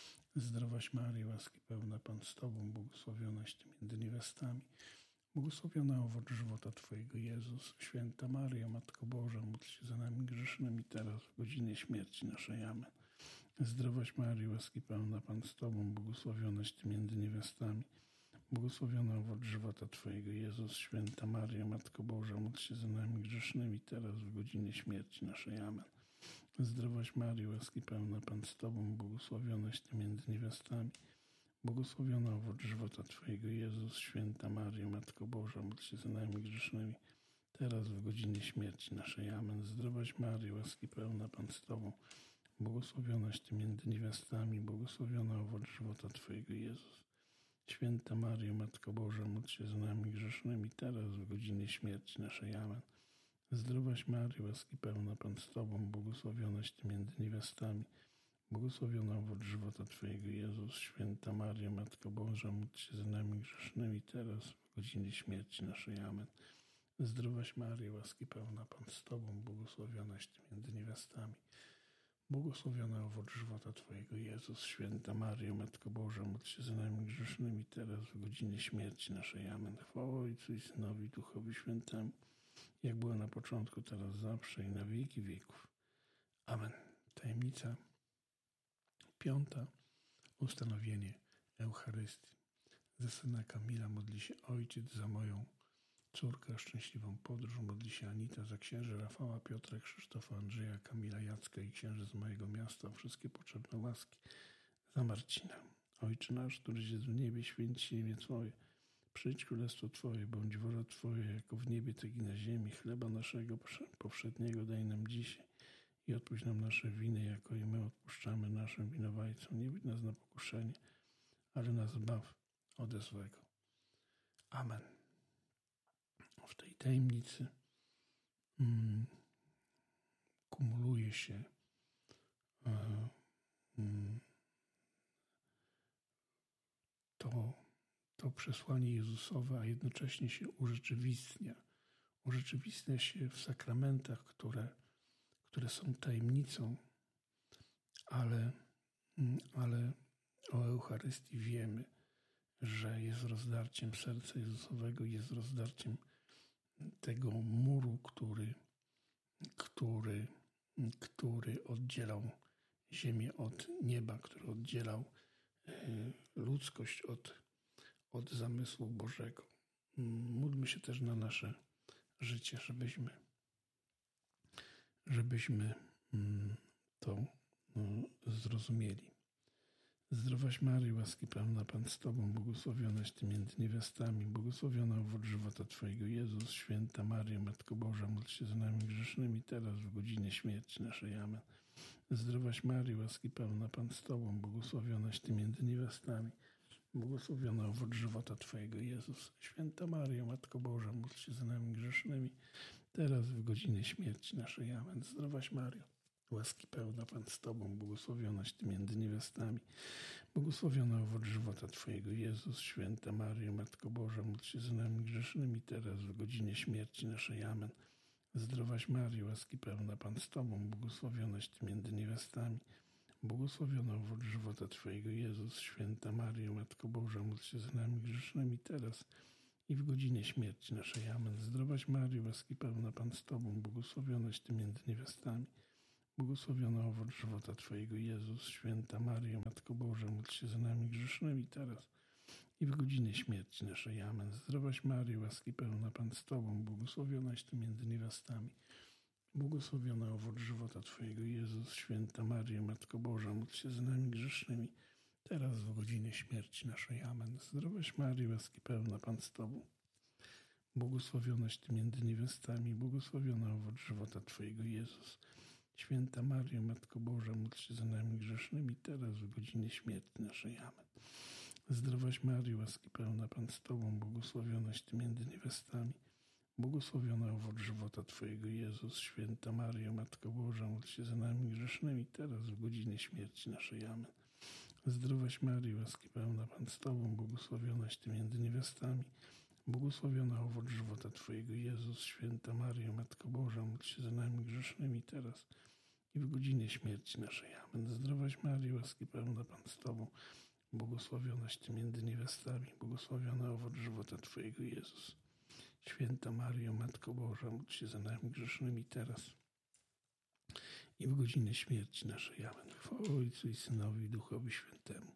Zdrowaś Maryjo, łaski pełna, Pan z Tobą, błogosławionaś Ty między niewiastami. Błogosławiony owoc żywota Twojego, Jezus. Święta Maryjo, Matko Boża, módl się za nami grzesznymi teraz w godzinie śmierci naszej. Amen. Zdrowaś Maryjo, łaski pełna, Pan z Tobą, błogosławionaś Ty między niewiastami. Błogosławiony owoc żywota Twojego, Jezus. Święta Maryjo, Matko Boża, módl się za nami grzesznymi teraz w godzinie śmierci naszej. Amen. Zdrowaś Maryjo, łaski pełna, Pan z Tobą, błogosławionaś Ty między niewiastami. Błogosławiony owoc żywota Twojego, Jezus. Święta Maryjo, Matko Boża, módl się za nami grzesznymi, teraz w godzinie śmierci naszej. Amen. Zdrowaś Maryjo, łaski pełna, Pan z Tobą, błogosławionaś Ty między niewiastami. Błogosławiony owoc żywota Twojego, Jezus. Święta Maryjo, Matko Boża, módl się za nami grzesznymi, teraz w godzinie śmierci naszej. Amen. Zdrowaś Maryjo, łaski pełna, Pan z Tobą, błogosławionaś Ty między niewiastami. Błogosławiony owoc żywota Twojego, Jezus. Święta Maryjo, Matko Boża, módl się za nami grzesznymi, teraz w godzinie śmierci naszej. Amen. Zdrowaś Maryjo, łaski pełna, Pan z Tobą, błogosławionaś Ty między niewiastami. Błogosławiony owoc żywota Twojego, Jezus. Święta Maryjo, Matko Boża, módl się za nami grzesznymi, teraz w godzinie śmierci naszej. Amen. Chwała Ojcu i Synowi, i Duchowi Świętemu, jak było na początku, teraz zawsze i na wieki wieków. Amen. Tajemnica piąta. Ustanowienie Eucharystii. Za syna Kamila modli się Ojciec, za moją córkę, szczęśliwą podróż modli się Anita, za księży Rafała, Piotra, Krzysztofa, Andrzeja, Kamila, Jacka i księży z mojego miasta, wszystkie potrzebne łaski, za Marcina. Ojcze nasz, któryś jest w niebie, święć się imię Twoje. Przyjdź królestwo Twoje, bądź wola Twoja, jako w niebie, tak i na ziemi. Chleba naszego powszedniego daj nam dzisiaj i odpuść nam nasze winy, jako i my odpuszczamy naszym winowajcom. Nie wódź nas na pokuszenie, ale nas zbaw ode złego. Amen. W tej tajemnicy mm, kumuluje się e, mm, to, to przesłanie Jezusowe, a jednocześnie się urzeczywistnia. Urzeczywistnia się w sakramentach, które, które są tajemnicą, ale, ale o Eucharystii wiemy, że jest rozdarciem serca Jezusowego, jest rozdarciem tego muru, który, który, który oddzielał ziemię od nieba, który oddzielał ludzkość od, od zamysłu Bożego. Módlmy się też na nasze życie, żebyśmy, żebyśmy to zrozumieli. Zdrowaś Maryjo, łaski pełna, Pan z Tobą, błogosławionaś Ty między niewiastami, błogosławiony owoc żywota Twojego, Jezus. Święta Maryjo, Matko Boża, módl się za nami grzesznymi, teraz w godzinie śmierci naszej. Amen. Zdrowaś Maryjo, łaski pełna, Pan z Tobą, błogosławionaś Ty między niewiastami, błogosławiony owoc żywota Twojego, Jezus. Święta Maryjo, Matko Boża, módl się za nami grzesznymi, teraz w godzinie śmierci naszej. Amen. Zdrowaś Maryjo, łaski pełna, Pan z Tobą, błogosławionaś Ty między niewiastami, błogosławiony owoc żywota Twojego, Jezus. Święta Maryjo, Matko Boża, módl się za nami grzesznymi, teraz w godzinie śmierci naszej. Amen. Zdrowaś Maryjo, łaski pełna, Pan z Tobą, błogosławionaś Ty między niewiastami, błogosławiony owoc żywota Twojego, Jezus. Święta Maryjo, Matko Boża, módl się za nami grzesznymi, teraz i w godzinie śmierci naszej. Amen. Zdrowaś Maryjo, łaski pełna Pan z Tobą, błogosławionaś Ty między niewiastami, błogosławiony owoc żywota Twojego, Jezus. Święta Maryjo, Matko Boża, módl się za nami grzesznymi teraz i w godzinie śmierci naszej. Amen. Zdrowaś Maryjo, łaski pełna Pan z Tobą, błogosławionaś Ty między niewiastami, błogosławiony owoc żywota Twojego, Jezus. Święta Maryjo, Matko Boża, módl się za nami grzesznymi, teraz w godzinie śmierci naszej. Amen. Zdrowaś Maryjo, łaski pełna Pan z Tobą, błogosławionaś Ty między niewiastami, błogosławiony owoc żywota Twojego, Jezus. Święta Maryjo, Matko Boża, módl się za nami grzesznymi, teraz w godzinie śmierci naszej. Amen. Zdrowaś Maryjo, łaski pełna Pan z Tobą, błogosławionaś Ty między niewiastami, błogosławiony owoc żywota Twojego, Jezus. Święta Maryjo, Matko Boża, módl się za nami grzesznymi, teraz w godzinie śmierci naszej. Amen. Zdrowaś Maryjo, łaski pełna Pan z Tobą, błogosławionaś Ty między niewiastami, błogosławiony owoc żywota Twojego, Jezus. Święta Maryjo, Matko Boża, módl się za nami grzesznymi, teraz i w godzinie śmierci naszej. Amen. Zdrowaś Maryjo, łaski pełna Pan z Tobą, błogosławionaś Ty między niewiastami, błogosławiony owoc żywota Twojego, Jezus. Święta Maryjo, Matko Boża, módl się za nami grzesznymi, teraz i w godzinie śmierci naszej. Amen. Chwała Ojcu i Synowi i Duchowi Świętemu,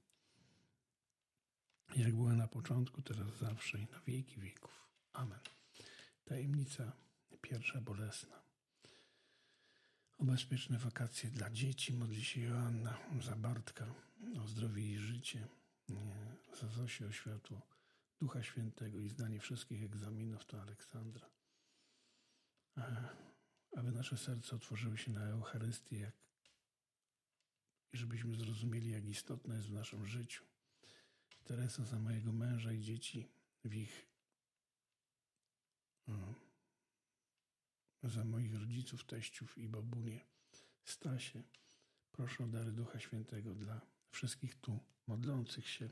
jak była na początku, teraz zawsze i na wieki wieków. Amen. Tajemnica pierwsza bolesna. O bezpieczne wakacje dla dzieci modli się Joanna, za Bartka o zdrowie i życie, za Zosię o światło Ducha Świętego i zdanie wszystkich egzaminów to Aleksandra. Aby nasze serca otworzyły się na Eucharystię, jak, i żebyśmy zrozumieli, jak istotna jest w naszym życiu. Teresa za mojego męża i dzieci w ich, za moich rodziców, teściów i babunię Stasię. Proszę o dary Ducha Świętego dla wszystkich tu modlących się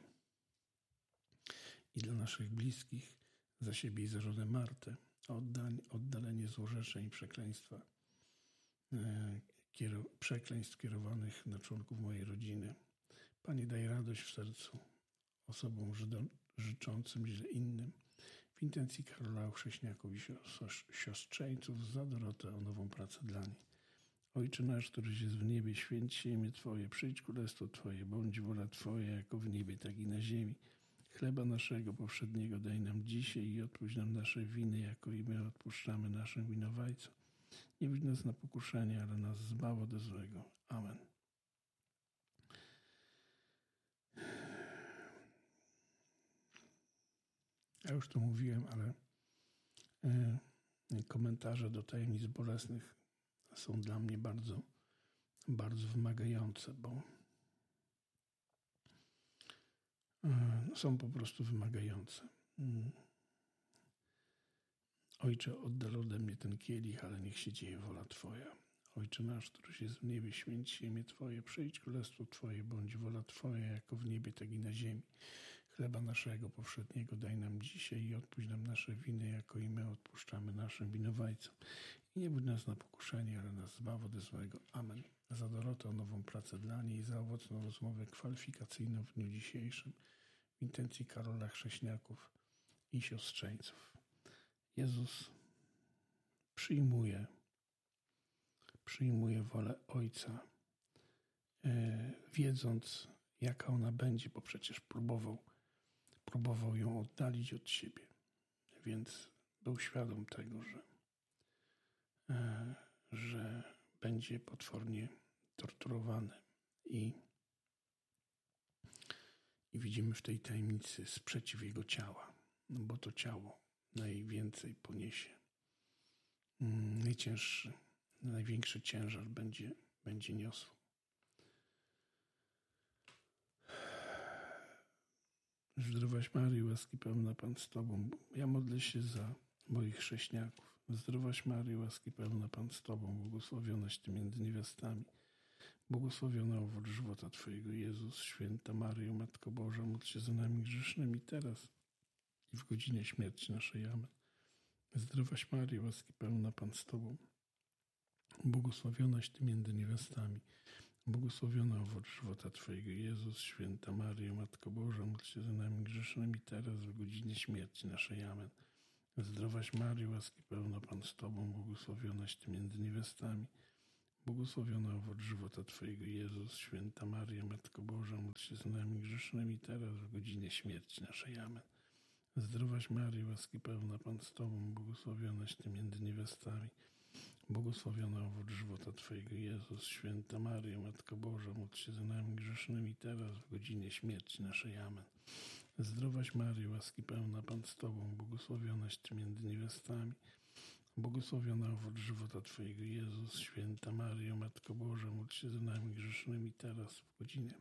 i dla naszych bliskich, za siebie i za żonę Martę, o oddań, oddalenie złorzeczeń i przekleństwa, e, kiero, przekleństw kierowanych na członków mojej rodziny. Panie, daj radość w sercu osobom żydo, życzącym źle innym. W intencji Karola Chrześniaków i siostrzeńców, za Dorotę o nową pracę dla niej. Ojcze nasz, któryś jest w niebie, święć się imię Twoje, przyjdź królestwo Twoje, bądź wola Twoja, jako w niebie, tak i na ziemi. Chleba naszego powszedniego daj nam dzisiaj i odpuść nam nasze winy, jako i my odpuszczamy naszym winowajcom. Nie wódź nas na pokuszenie, ale nas zbaw ode złego. Amen. Ja już to mówiłem, ale komentarze do tajemnic bolesnych są dla mnie bardzo, bardzo wymagające, bo są po prostu wymagające. Ojcze, oddal ode mnie ten kielich, ale niech się dzieje wola Twoja. Ojcze nasz, któryś jest w niebie, święć się imię Twoje, przyjdź królestwo Twoje, bądź wola Twoja, jako w niebie, tak i na ziemi. Chleba naszego powszedniego daj nam dzisiaj i odpuść nam nasze winy, jako i my odpuszczamy naszym winowajcom. I nie budź nas na pokuszenie, ale nas zbaw ode złego. Amen. Za Dorotę o nową pracę dla niej i za owocną rozmowę kwalifikacyjną w dniu dzisiejszym w intencji Karola Chrześniaków i siostrzeńców. Jezus przyjmuje, przyjmuje wolę Ojca, e, wiedząc, jaka ona będzie, bo przecież próbował, próbował ją oddalić od siebie. Więc był świadom tego, że, e, że będzie potwornie torturowany. I, I widzimy w tej tajemnicy sprzeciw jego ciała, no bo to ciało najwięcej poniesie. Najcięższy, największy ciężar będzie, będzie niosło. Zdrowaś Maryjo, łaski pełna Pan z Tobą. Ja modlę się za moich chrześniaków. Zdrowaś Maryjo, łaski pełna Pan z Tobą. Błogosławionaś Ty między niewiastami. Błogosławiony owoc żywota Twojego, Jezus. Święta Maryjo, Matko Boża, módl się za nami grzesznymi teraz i w godzinie śmierci naszej. Amen. Zdrowaś Maryjo, łaski pełna Pan z Tobą. Błogosławionaś Ty między niewiastami. Błogosławiony owoc żywota Twojego, Jezus. Święta Maryjo, Matko Boża, módl się za nami grzesznymi, teraz w godzinie śmierci naszej. Amen. Zdrowaś Maryjo, łaski pełna, Pan z Tobą, błogosławionaś Ty między niewiastami. Błogosławiony owoc żywota Twojego, Jezus. Święta Maryjo, Matko Boża, módl się za nami grzesznymi, teraz w godzinie śmierci naszej. Amen. Zdrowaś Maryjo, łaski pełna, Pan z Tobą, błogosławionaś Ty między niewiastami. Błogosławiony owoc żywota Twojego, Jezus. Święta Maryjo, Matko Boża, módl się za nami grzesznymi, teraz w godzinie śmierci naszej. Amen. Zdrowaś Maryjo, łaski pełna, Pan z Tobą, błogosławionaś Ty między niewiastami. Błogosławiony owoc żywota Twojego, Jezus. Święta Maryjo, Matko Boża, módl się za nami grzesznymi, teraz w godzinie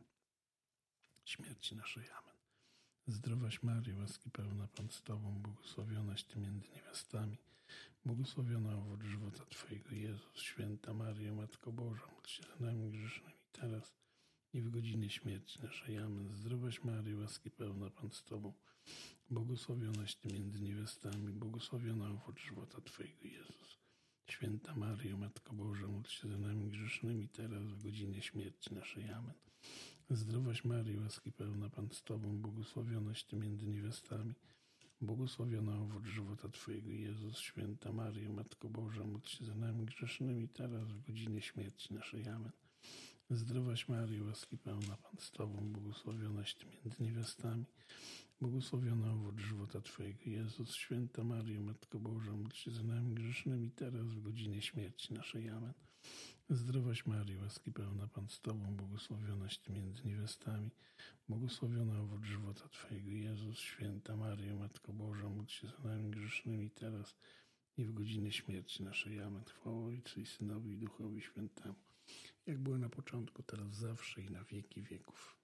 śmierci naszej. Amen. Zdrowaś Maryjo, łaski pełna, Pan z Tobą, błogosławionaś Ty między niewiastami. Błogosławiony owoc żywota Twojego, Jezus. Święta Maryjo, Matko Boża, módl się za nami grzesznymi, teraz i w godzinie śmierci naszej. Amen. Zdrowaś Maryjo, łaski pełna, Pan z Tobą, błogosławionaś Ty między niewiastami. Błogosławiony owoc żywota Twojego, Jezus. Święta Maryjo, Matko Boża, módl się za nami grzesznymi, teraz w godzinie śmierci naszej. Amen. Zdrowaś Maryjo, łaski pełna, Pan z Tobą, błogosławionaś Ty między niewiastami. Błogosławiona owoc żywota Twojego, Jezus. Święta Maryjo, Matko Boża, módl się za nami grzesznymi, teraz w godzinie śmierci naszej. Amen. Zdrowaś Maryjo, łaski pełna, Pan z Tobą, błogosławionaś Ty między niewiastami. Błogosławiona owoc żywota Twojego, Jezus. Święta Maryjo, Matko Boża, módl się za nami grzesznymi, teraz w godzinie śmierci naszej. Amen. Zdrowaś Maryjo, łaski pełna, Pan z Tobą, błogosławionaś Ty między niewiastami. Błogosławiona owoc żywota Twojego, Jezus. Święta Maryjo, Matko Boża, módl się za nami grzesznymi, teraz i w godzinie śmierci naszej. Amen. Chwała Ojcu i Synowi i Duchowi Świętemu, jak było na początku, teraz zawsze i na wieki wieków.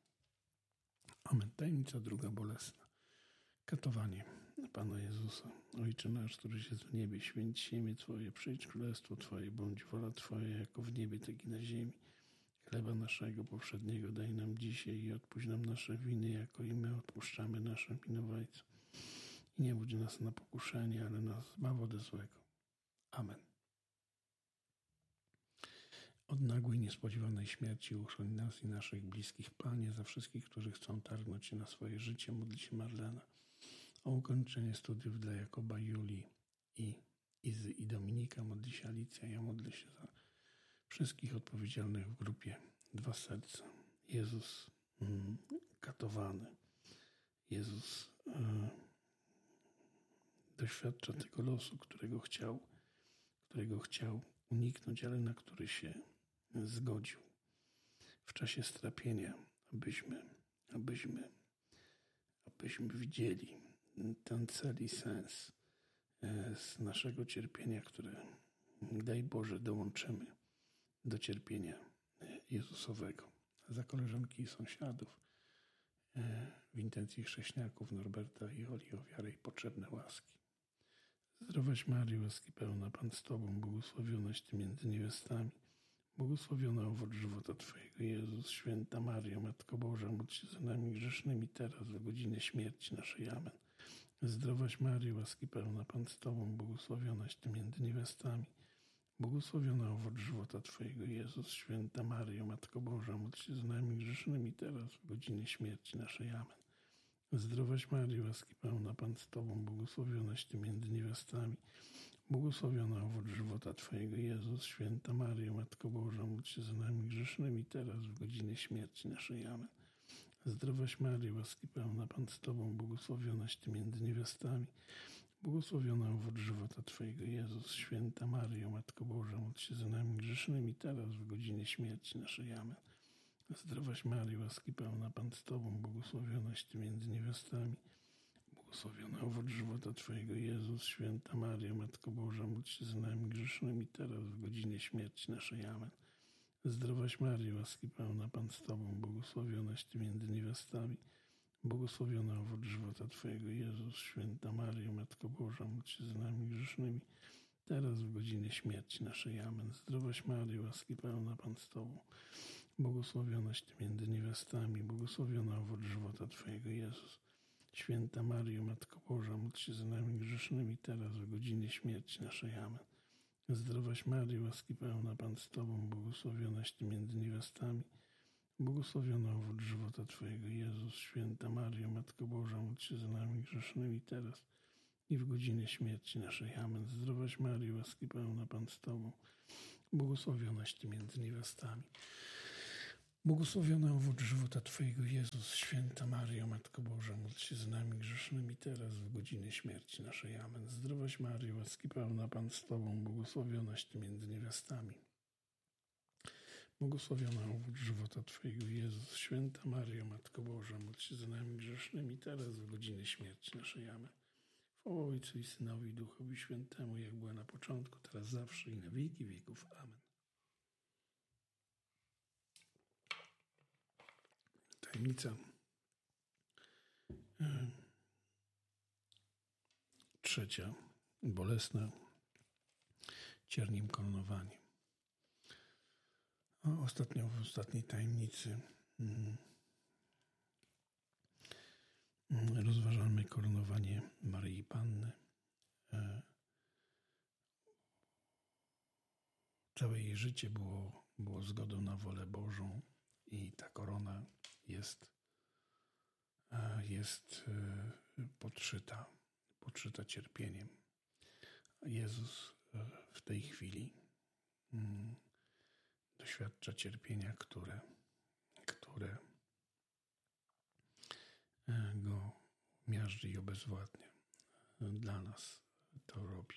Amen. Tajemnica druga bolesna. Katowanie Pana Jezusa. Ojcze nasz, któryś jest w niebie, święć się imię Twoje, przyjdź królestwo Twoje, bądź wola Twoja, jako w niebie, tak i na ziemi. Chleba naszego powszedniego daj nam dzisiaj i odpuść nam nasze winy, jako i my odpuszczamy naszym winowajcom. I nie budź nas na pokuszenie, ale nas zbaw ode złego. Amen. Od nagłej, niespodziewanej śmierci uchroń nas i naszych bliskich, Panie, za wszystkich, którzy chcą targnąć się na swoje życie. Módl się Marlena o ukończenie studiów dla Jakoba, Julii i Izy i Dominika. Modli się Alicja. Ja modlę się za wszystkich odpowiedzialnych w grupie Dwa Serca. Jezus mm, katowany. Jezus e, doświadcza tego losu, którego chciał, którego chciał uniknąć, ale na który się zgodził. W czasie strapienia, abyśmy, abyśmy, abyśmy widzieli ten cel i sens z naszego cierpienia, które, daj Boże, dołączymy do cierpienia Jezusowego. Za koleżanki i sąsiadów, w intencji chrześniaków Norberta i Oli, o wiarę i potrzebne łaski. Zdrowaś Maryjo, łaski pełna, Pan z Tobą, błogosławionaś Ty między niewiastami. Błogosławiony owoc żywota Twojego, Jezus. Święta Maryjo, Matko Boża, módl się za nami grzesznymi, teraz w godzinie śmierci naszej. Amen. Zdrowaś Maryjo, łaski pełna, Pan z Tobą, błogosławionaś Ty między niewiastami. Błogosławiony owoc żywota Twojego, Jezus. Święta Maryjo, Matko Boża, módl się za nami grzesznymi, teraz w godzinie śmierci naszej. Amen. Zdrowaś Maryjo, łaski pełna, Pan z Tobą, błogosławionaś Ty między niewiastami. Błogosławiony owoc żywota Twojego, Jezus. Święta Maryjo, Matko Boża, módl się za nami grzesznymi, teraz w godzinie śmierci naszej. Amen. Zdrowaś Maryjo, łaski pełna, Pan z Tobą, błogosławionaś Ty między niewiastami. Błogosławiony owoc żywota Twojego, Jezus. Święta Maryjo, Matko Boża, módl się za nami grzesznymi, teraz w godzinie śmierci naszej. Amen. Zdrowaś Maryjo, łaski pełna, Pan z Tobą, błogosławionaś Ty między niewiastami. Błogosławiony owoc żywota Twojego, Jezus. Święta Maryjo, Matko Boża, módl się za nami grzesznymi, teraz w godzinie śmierci naszej. Amen. Zdrowaś Maryjo, łaski pełna, Pan z Tobą, błogosławionaś Ty między niewiastami. Błogosławiony owoc żywota Twojego, Jezus. Święta Maryjo, Matko Boża, módl się za nami grzesznymi, teraz w godzinie śmierci naszej. Amen. Zdrowaś Maryjo, łaski pełna, Pan z Tobą, błogosławionaś Ty między niewiastami. Błogosławiony owoc żywota Twojego, Jezus. Święta Maryjo, Matko Boża, módl się za nami grzesznymi, teraz w godzinie śmierci naszej. Amen. Zdrowaś Maryjo, łaski pełna, Pan z Tobą, błogosławionaś Ty między niewiastami, błogosławiony owoc żywota Twojego, Jezus. Święta Maryjo, Matko Boża, módl się za nami grzesznymi teraz i w godzinę śmierci naszej. Amen. Zdrowaś Maryjo, łaski pełna, Pan z Tobą, błogosławionaś Ty między niewiastami, błogosławiony owoc żywota Twojego, Jezus. Święta Maryjo, Matko Boża, módl się za nami grzesznymi teraz w godzinę śmierci naszej. Amen. Zdrowaś Maryjo, łaski pełna, Pan z Tobą, błogosławionaś Ty między niewiastami, błogosławiony owoc żywota Twojego, Jezus. Święta Maryjo, Matko Boża, módl się za nami grzesznymi teraz w godzinę śmierci naszej. Amen. Chwała Ojcu i Synowi i Duchowi Świętemu, jak była na początku, teraz zawsze i na wieki wieków. Amen. Tajemnica e, trzecia, bolesne ciernim koronowanie. A ostatnio w ostatniej tajemnicy mm, rozważamy koronowanie Maryi Panny. E, całe jej życie było, było zgodą na wolę Bożą i ta korona jest, e, jest e, podszyta, podszyta cierpieniem. Jezus e, w tej chwili mm, doświadcza cierpienia, które, które go miażdży i obezwładnia. Dla nas to robi.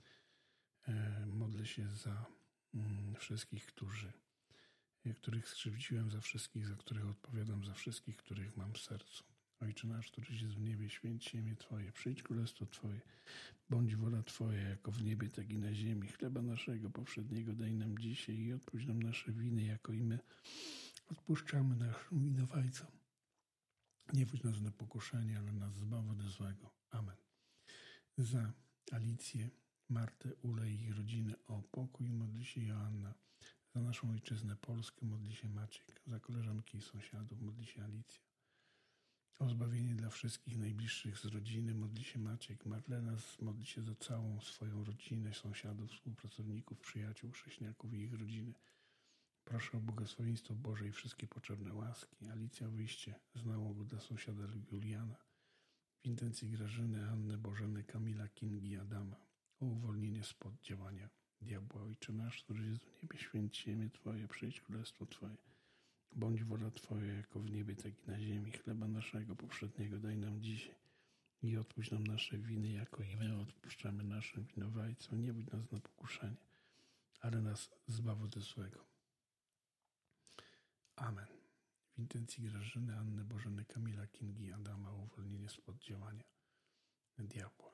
Modlę się za wszystkich, którzy, których skrzywdziłem, za wszystkich, za których odpowiadam, za wszystkich, których mam w sercu. Ojcze nasz, któryś jest w niebie, święć się imię Twoje, przyjdź królestwo Twoje, bądź wola Twoja, jako w niebie, tak i na ziemi. Chleba naszego powszedniego daj nam dzisiaj i odpuść nam nasze winy, jako i my odpuszczamy naszym winowajcom. Nie wódź nas na pokuszenie, ale nas zbaw ode złego. Amen. Za Alicję, Martę, Ulę i ich rodzinę o pokój modli się Joanna. Za naszą ojczyznę Polskę modli się Maciek. Za koleżanki i sąsiadów modli się Alicja. O zbawienie dla wszystkich najbliższych z rodziny modli się Maciek. Marlena modli się za całą swoją rodzinę, sąsiadów, współpracowników, przyjaciół, chrześcijaków i ich rodziny. Proszę o błogosławieństwo Boże i wszystkie potrzebne łaski. Alicja, wyjście z nałogu dla sąsiada Juliana. W intencji Grażyny, Anny, Bożeny, Kamila, Kingi, Adama. O uwolnienie spod działania diabła. Ojcze nasz, który jest w niebie, święć się imię Twoje, przyjdź królestwo Twoje. Bądź wola Twoja, jako w niebie, tak i na ziemi. Chleba naszego powszedniego daj nam dzisiaj i odpuść nam nasze winy, jako i my odpuszczamy naszym winowajcom. Nie budź nas na pokuszenie, ale nas zbaw ode złego. Amen. W intencji Grażyny, Anny, Bożeny, Kamila, Kingi, Adama o uwolnienie spod działania diabła.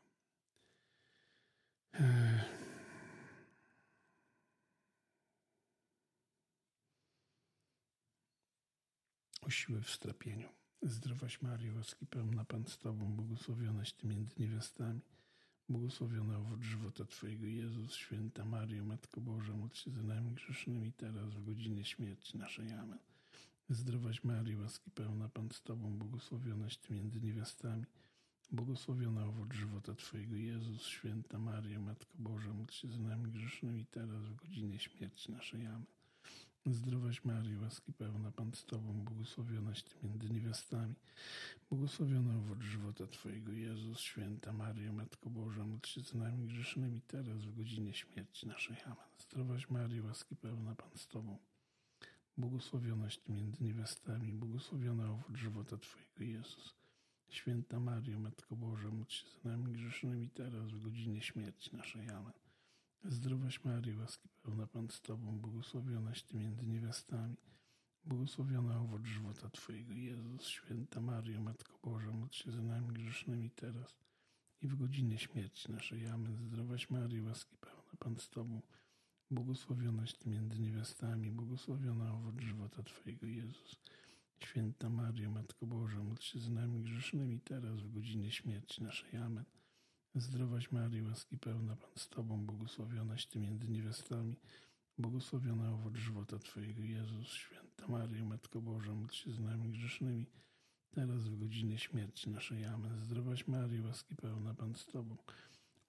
O siłę w strapieniu. Zdrowaś Maryjo, łaski pełna, Pan z Tobą, błogosławionaś Ty między niewiastami, błogosławiony owoc żywota Twojego, Jezus. Święta Maryjo, Matko Boża, módl się za nami grzesznymi teraz w godzinie śmierci naszej. Amen. Zdrowaś Maryjo, łaski pełna, Pan z Tobą, błogosławionaś Ty między niewiastami, błogosławiony owoc żywota Twojego, Jezus. Święta Maryjo, Matko Boża, módl się za nami grzesznymi teraz w godzinie śmierci naszej. Amen. Zdrowaś Maryjo, łaski pełna, Pan z Tobą, błogosławionaś Ty między niewiastami, błogosławiony owoc żywota Twojego, Jezus. Święta Maryjo, Matko Boża, módl się za nami grzesznymi teraz w godzinie śmierci naszej. Amen. Zdrowaś Maryjo, łaski pełna, Pan z Tobą, błogosławionaś Ty między niewiastami, błogosławiony owoc żywota Twojego, Jezus. Święta Maryjo, Matko Boża, módl się za nami grzesznymi teraz w godzinie śmierci naszej. Amen. Zdrowaś Maryjo, łaski pełna, Pan z Tobą, błogosławionaś Ty między niewiastami, błogosławiony owoc żywota Twojego, Jezus. Święta Maryjo, Matko Boża, módl się za nami grzesznymi teraz i w godzinie śmierci naszej. Amen. Zdrowaś Maryjo, łaski pełna, Pan z Tobą, błogosławionaś Ty między niewiastami, błogosławiony owoc żywota Twojego, Jezus. Święta Maryjo, Matko Boża, módl się za nami grzesznymi teraz w godzinie śmierci naszej. Amen. Zdrowaś Maryjo, łaski pełna, Pan z Tobą, błogosławionaś Ty między niewiastami, błogosławiony owoc żywota Twojego, Jezus. Święta Maryjo, Matko Boża, módl się za nami grzesznymi teraz w godzinie śmierci naszej. Amen. Zdrowaś Maryjo, łaski pełna, Pan z Tobą,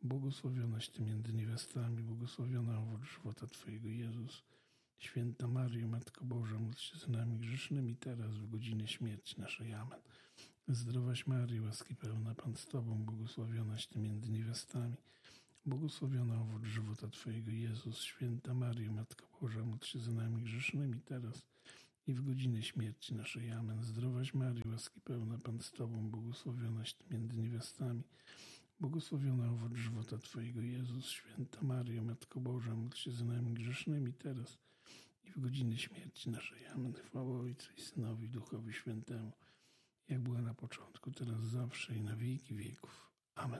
błogosławionaś Ty między niewiastami, błogosławiony owoc żywota Twojego, Jezus. Święta Maryjo, Matko Boża, módl się za nami grzesznymi, teraz w godzinę śmierci naszej. Amen. Zdrowaś Maryjo, łaski pełna, Pan z Tobą, błogosławionaś Ty między niewiastami, błogosławiony owoc żywota Twojego, Jezus. Święta Maryjo, Matko Boża, módl się za nami grzesznymi, teraz i w godzinę śmierci naszej. Amen. Zdrowaś Maryjo, łaski pełna, Pan z Tobą, błogosławionaś Ty między niewiastami, błogosławiony owoc żywota Twojego, Jezus. Święta Maryjo, Matko Boża, módl się za nami grzesznymi, teraz i w godzinę śmierci naszej. Amen. Chwała Ojcu i Synowi, i Duchowi Świętemu, jak była na początku, teraz, zawsze i na wieki wieków. Amen.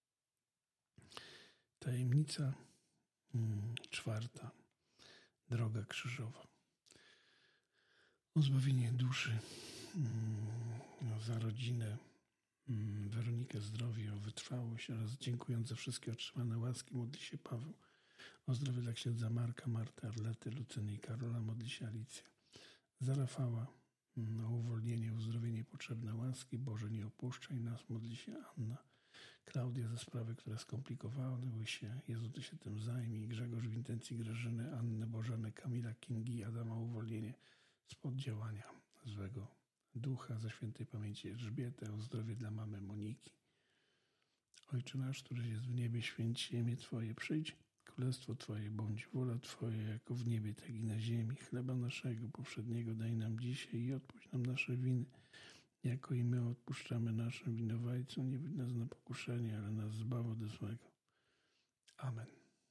Tajemnica hmm, czwarta. Droga krzyżowa. O zbawienie duszy, hmm, za rodzinę hmm, Weronikę zdrowie, o wytrwałość oraz dziękując za wszystkie otrzymane łaski modli się Paweł. O zdrowie dla księdza Marka, Marty, Arlety, Lucyny i Karola modli się Alicja. Za Rafała o uwolnienie, uzdrowienie, potrzebne łaski. Boże, nie opuszczaj nas, modli się Anna. Klaudia za sprawy, które skomplikowały się. Jezu, Ty się tym zajmij. Grzegorz w intencji Grażyny, Annę, Bożenę, Kamila, Kingi, Adama uwolnienie spod działania złego ducha. Za świętej pamięci Elżbietę, o zdrowie dla mamy Moniki. Ojcze nasz, któryś jest w niebie, święć się imię Twoje, przyjdź. Królestwo Twoje, bądź wola Twoja, jako w niebie, tak i na ziemi. Chleba naszego powszedniego daj nam dzisiaj i odpuść nam nasze winy, jako i my odpuszczamy naszym winowajcom. Nie wódź nas na pokuszenie, ale nas zbaw od złego. Amen.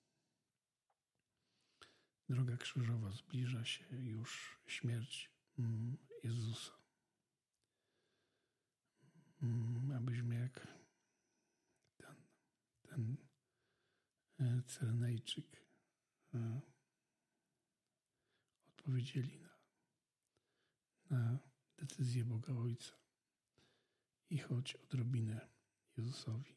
Droga krzyżowa, zbliża się już śmierć Jezusa. Abyśmy jak ten, ten Cyrenejczyk odpowiedzieli na, na decyzję Boga Ojca i choć odrobinę Jezusowi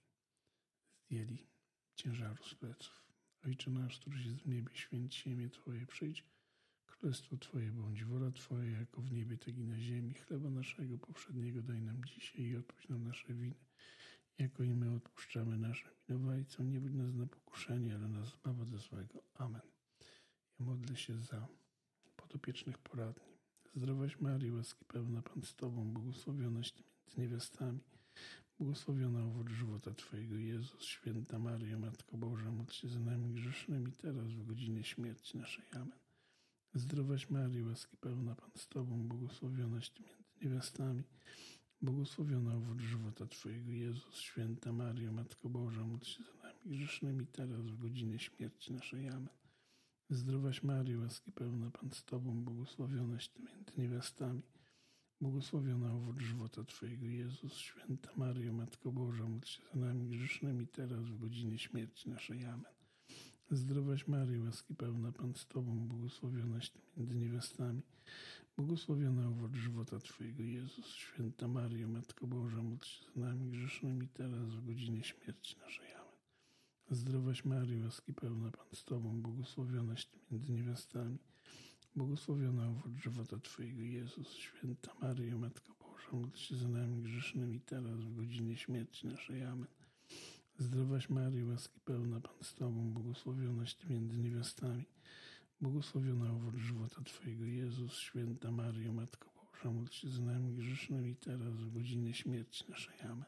zdjęli ciężaru z pleców. Ojcze nasz, któryś jest w niebie, święć się imię Twoje, przyjdź. Królestwo Twoje, bądź wola Twoja, jako w niebie, tak i na ziemi. Chleba naszego powszedniego daj nam dzisiaj i odpuść nam nasze winy, jako i my odpuszczamy naszym winowajcom. Nie wódź nas na pokuszenie, ale nas zbaw od złego. Amen. Ja modlę się za podopiecznych poradni. Zdrowaś Maryjo, łaski pełna, Pan z Tobą, błogosławionaś Ty między niewiastami, błogosławiony owoc żywota Twojego, Jezus. Święta Maryjo, Matko Boża, módl się za nami grzesznymi, teraz w godzinę śmierci naszej. Amen. Zdrowaś Maryjo, łaski pełna, Pan z Tobą, błogosławionaś Ty między niewiastami, błogosławiony owoc żywota Twojego, Jezus. Święta Maryjo, Matko Boża, módl się za nami grzesznymi, teraz w godzinę śmierci naszej. Amen. Zdrowaś Maryjo, łaski pełna, Pan z Tobą, błogosławionaś Ty między niewiastami, błogosławiony owoc żywota Twojego, Jezus. Święta Maryjo, Matko Boża, módl się za nami grzesznymi, teraz w godzinę śmierci naszej. Amen. Zdrowaś Maryjo, łaski pełna, Pan z Tobą, błogosławionaś Ty między niewiastami, błogosławiony owoc żywota Twojego, Jezus. Święta Maryjo, Matko Boża, módl się za nami grzesznymi, teraz w godzinę śmierci naszej. Amen. Zdrowaś Maryjo, łaski pełna, Pan z Tobą, błogosławionaś Ty między niewiastami, błogosławiony owoc żywota Twojego, Jezus. Święta Maryjo, Matko Boża, módl się za nami grzesznymi, teraz w godzinę śmierci naszej. Amen. Zdrowaś Maryjo, łaski pełna, Pan z Tobą, błogosławionaś Ty między niewiastami, błogosławiony owoc żywota Twojego, Jezus. Święta Maryjo, Matko Boża, módl się za nami grzesznymi, teraz w godzinę śmierci naszej. Amen.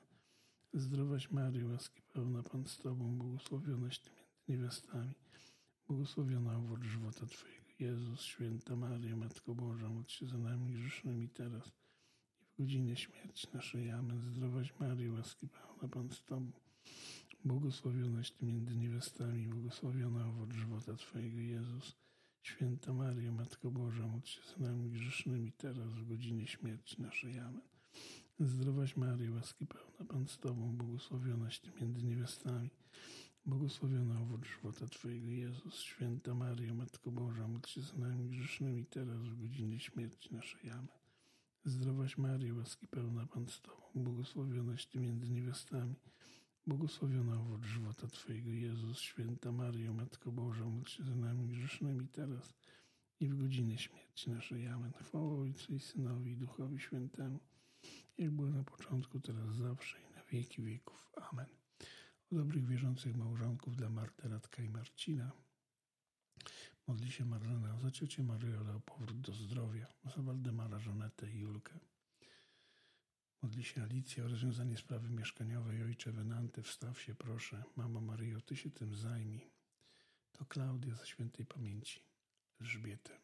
Zdrowaś Maryjo, łaski pełna, Pan z Tobą, błogosławionaś Ty między niewiastami, błogosławiony owoc żywota Twojego, Jezus. Święta Maryjo, Matko Boża, módl się za nami grzesznymi, teraz i w godzinę śmierci naszej. Amen. Zdrowaś Maryjo, łaski pełna, Pan z Tobą, błogosławionaś Ty między niewiastami, błogosławiony owoc żywota Twojego, Jezus. Święta Maryjo, Matko Boża, módl się za nami grzesznymi, teraz w godzinę śmierci naszej. Amen. Zdrowaś Maryjo, łaski pełna, Pan z Tobą, błogosławionaś Ty między niewiastami, błogosławiony owoc żywota Twojego, Jezus. Święta Maryjo, Matko Boża, módl się za nami grzesznymi, teraz w godzinę śmierci naszej. Amen. Zdrowaś Maryjo, łaski pełna, Pan z Tobą, błogosławionaś Ty między niewiastami, błogosławiony owoc żywota Twojego, Jezus. Święta Maryjo, Matko Boża, módl się za nami grzesznymi, teraz i w godzinę śmierci naszej. Amen. Chwała Ojcu i Synowi, i Duchowi Świętemu, jak było na początku, teraz, zawsze i na wieki wieków. Amen. O dobrych wierzących małżonków dla Marty, Radka i Marcina. Modli się Marlena za ciocię Mariolę o powrót do zdrowia, za Waldemara, Żanetę i Julkę. Modli się Alicja o rozwiązanie sprawy mieszkaniowej. Ojcze Wenanty, wstaw się proszę. Mamo Maryjo, Ty się tym zajmij. To Klaudia za świętej pamięci Elżbietę.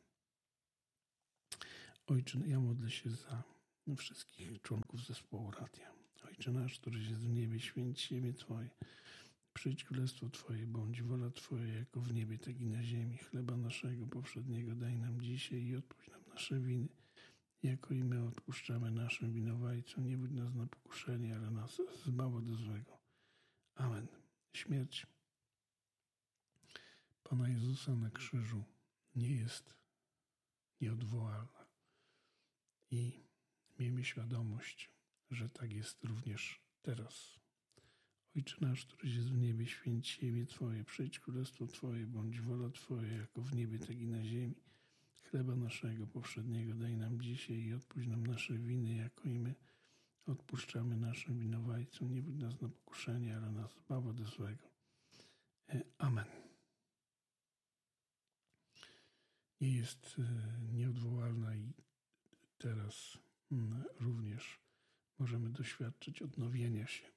Ojcze, ja modlę się za wszystkich członków zespołu radia. Ojcze nasz, któryś jest w niebie, święć się imię Twoje. Przyjdź królestwo Twoje, bądź wola Twoja, jako w niebie, tak i na ziemi. Chleba naszego powszedniego daj nam dzisiaj i odpuść nam nasze winy, jako i my odpuszczamy naszym winowajcom. Nie wódź nas na pokuszenie, ale nas zbaw od złego. Amen. Śmierć Pana Jezusa na krzyżu nie jest nieodwołalna. I miejmy świadomość, że tak jest również teraz. Ojcze nasz, któryś jest w niebie, święć się imię Twoje, przyjdź królestwo Twoje, bądź wola Twoja, jako w niebie, tak i na ziemi. Chleba naszego powszedniego daj nam dzisiaj i odpuść nam nasze winy, jako i my odpuszczamy naszym winowajcom. Nie wódź nas na pokuszenie, ale nas zbaw od złego. Amen. Nie jest nieodwołalna i teraz również możemy doświadczyć odnowienia się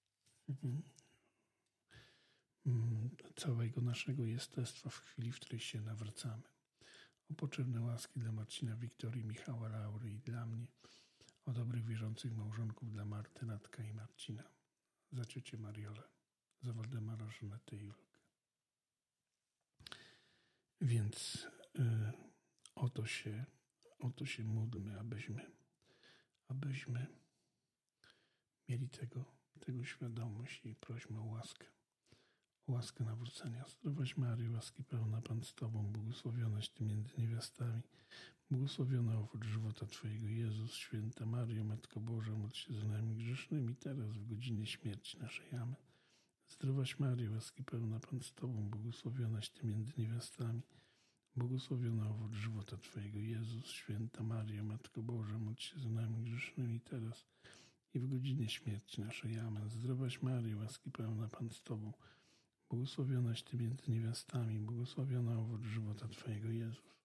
całego naszego jestestwa w chwili, w której się nawracamy. O potrzebne łaski dla Marcina, Wiktorii, Michała, Laury i dla mnie. O dobrych wierzących małżonków dla Marty, Radka i Marcina. Za ciocię Mariolę, za Waldemara, Żanetę i Julkę. Więc y, o to się, o to się módlmy, abyśmy, abyśmy mieli tego, tego świadomość i prośmy o łaskę. O łaskę nawrócenia. Zdrowaś Maryjo, łaski pełna, Pan z Tobą, błogosławionaś Ty między niewiastami, błogosławiony owoc żywota Twojego, Jezus. Święta Maryjo, Matko Boża, módl się za nami grzesznymi, teraz w godzinie śmierci naszej. Amen. Zdrowaś Maryjo, łaski pełna, Pan z Tobą, błogosławionaś Ty między niewiastami, błogosławiony owoc żywota Twojego, Jezus. Święta Maryjo, Matko Boża, módl się za nami grzesznymi, teraz i w godzinie śmierci naszej. Amen. Zdrowaś Maryjo, łaski pełna, Pan z Tobą, błogosławionaś Ty między niewiastami, błogosławiony owoc żywota Twojego, Jezus.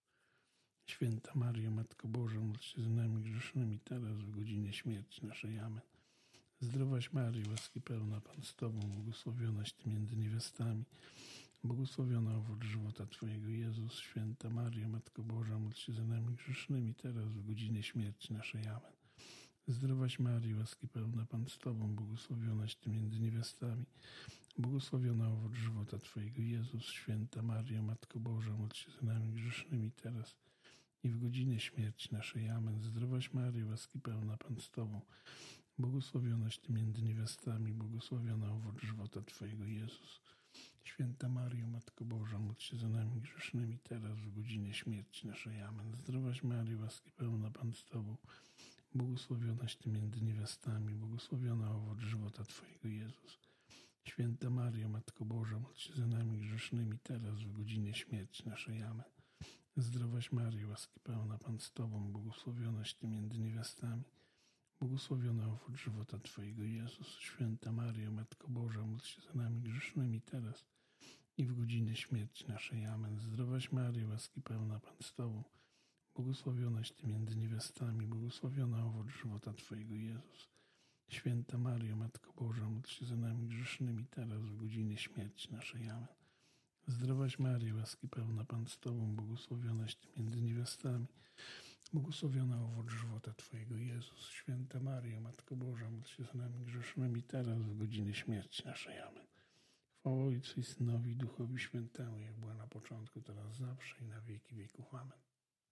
Święta Maryjo, Matko Boża, módl się za nami grzesznymi, teraz w godzinie śmierci naszej. Amen. Zdrowaś Maryjo, łaski pełna, Pan z Tobą, błogosławionaś Ty między niewiastami, błogosławiony owoc żywota Twojego, Jezus. Święta Maryjo, Matko Boża, módl się za nami grzesznymi, teraz w godzinie śmierci naszej. Amen. Zdrowaś Maryjo, łaski pełna, Pan z Tobą, błogosławionaś Ty między niewiastami, błogosławiony owoc żywota Twojego, Jezus. Święta Maryjo, Matko Boża, módl się za nami grzesznymi, teraz i w godzinie śmierci naszej. Amen. Zdrowaś Maryjo, łaski pełna, Pan z Tobą, błogosławionaś Ty między niewiastami, błogosławiony owoc żywota Twojego, Jezus. Święta Maryjo, Matko Boża, módl się za nami grzesznymi, teraz w godzinie śmierci naszej. Amen. Zdrowaś Maryjo, łaski pełna, Pan z Tobą, błogosławionaś Ty między niewiastami, błogosławiony owoc żywota Twojego, Jezus. Święta Maryjo, Matko Boża, módl się za nami grzesznymi, teraz w godzinie śmierci naszej. Amen. Zdrowaś Maryjo, łaski pełna, Pan z Tobą, błogosławionaś Ty między niewiastami, błogosławiony owoc żywota Twojego, Jezus. Święta Maryjo, Matko Boża, módl się za nami grzesznymi, teraz i w godzinie śmierci naszej. Amen. Zdrowaś Maryjo, łaski pełna, Pan z Tobą, błogosławionaś Ty między niewiastami, błogosławiony owoc żywota Twojego, Jezus. Święta Maryjo, Matko Boża, módl się za nami grzesznymi, teraz w godzinie śmierci naszej. Amen. Zdrowaś Maryjo, łaski pełna, Pan z Tobą, błogosławionaś Ty między niewiastami, błogosławiony owoc żywota Twojego, Jezus. Święta Maryjo, Matko Boża, módl się za nami grzesznymi, teraz w godzinie śmierci naszej. Amen. Chwała Ojcu i Synowi i Duchowi Świętemu, jak była na początku, teraz zawsze i na wieki wieków. Amen.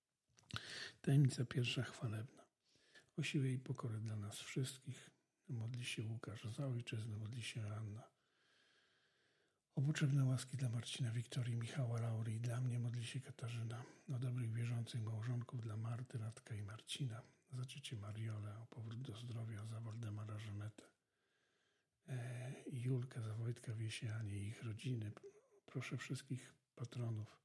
Tajemnica pierwsza, chwalebna. O siłę i pokorę dla nas wszystkich. Modli się Łukasz za ojczyznę, modli się Anna. O potrzebne łaski dla Marcina, Wiktorii, Michała, Laury i dla mnie modli się Katarzyna. O dobrych wierzących małżonków dla Marty, Radka i Marcina. Za ciocię Mariolę, o powrót do zdrowia, za Waldemara, Żanetę i Julkę, za Wojtka, Wiesię, Anię i ich rodziny. Proszę wszystkich patronów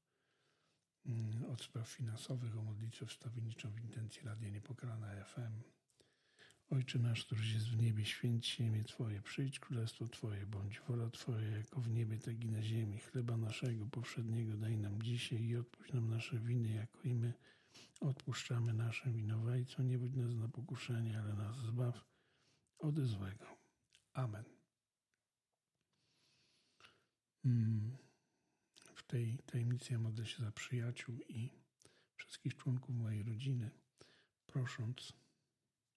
od spraw finansowych o modlitwę wstawienniczą w intencji Radia Niepokalana F M. Ojcze nasz, któryś jest w niebie, święć się imię Twoje, przyjdź królestwo Twoje, bądź wola Twoja, jako w niebie, tak i na ziemi. Chleba naszego powszedniego daj nam dzisiaj i odpuść nam nasze winy, jako i my odpuszczamy naszym winowajcom. Nie wódź nas na pokuszenie, ale nas zbaw ode złego. Amen. W tej tajemnicy ja modlę się za przyjaciół i wszystkich członków mojej rodziny, prosząc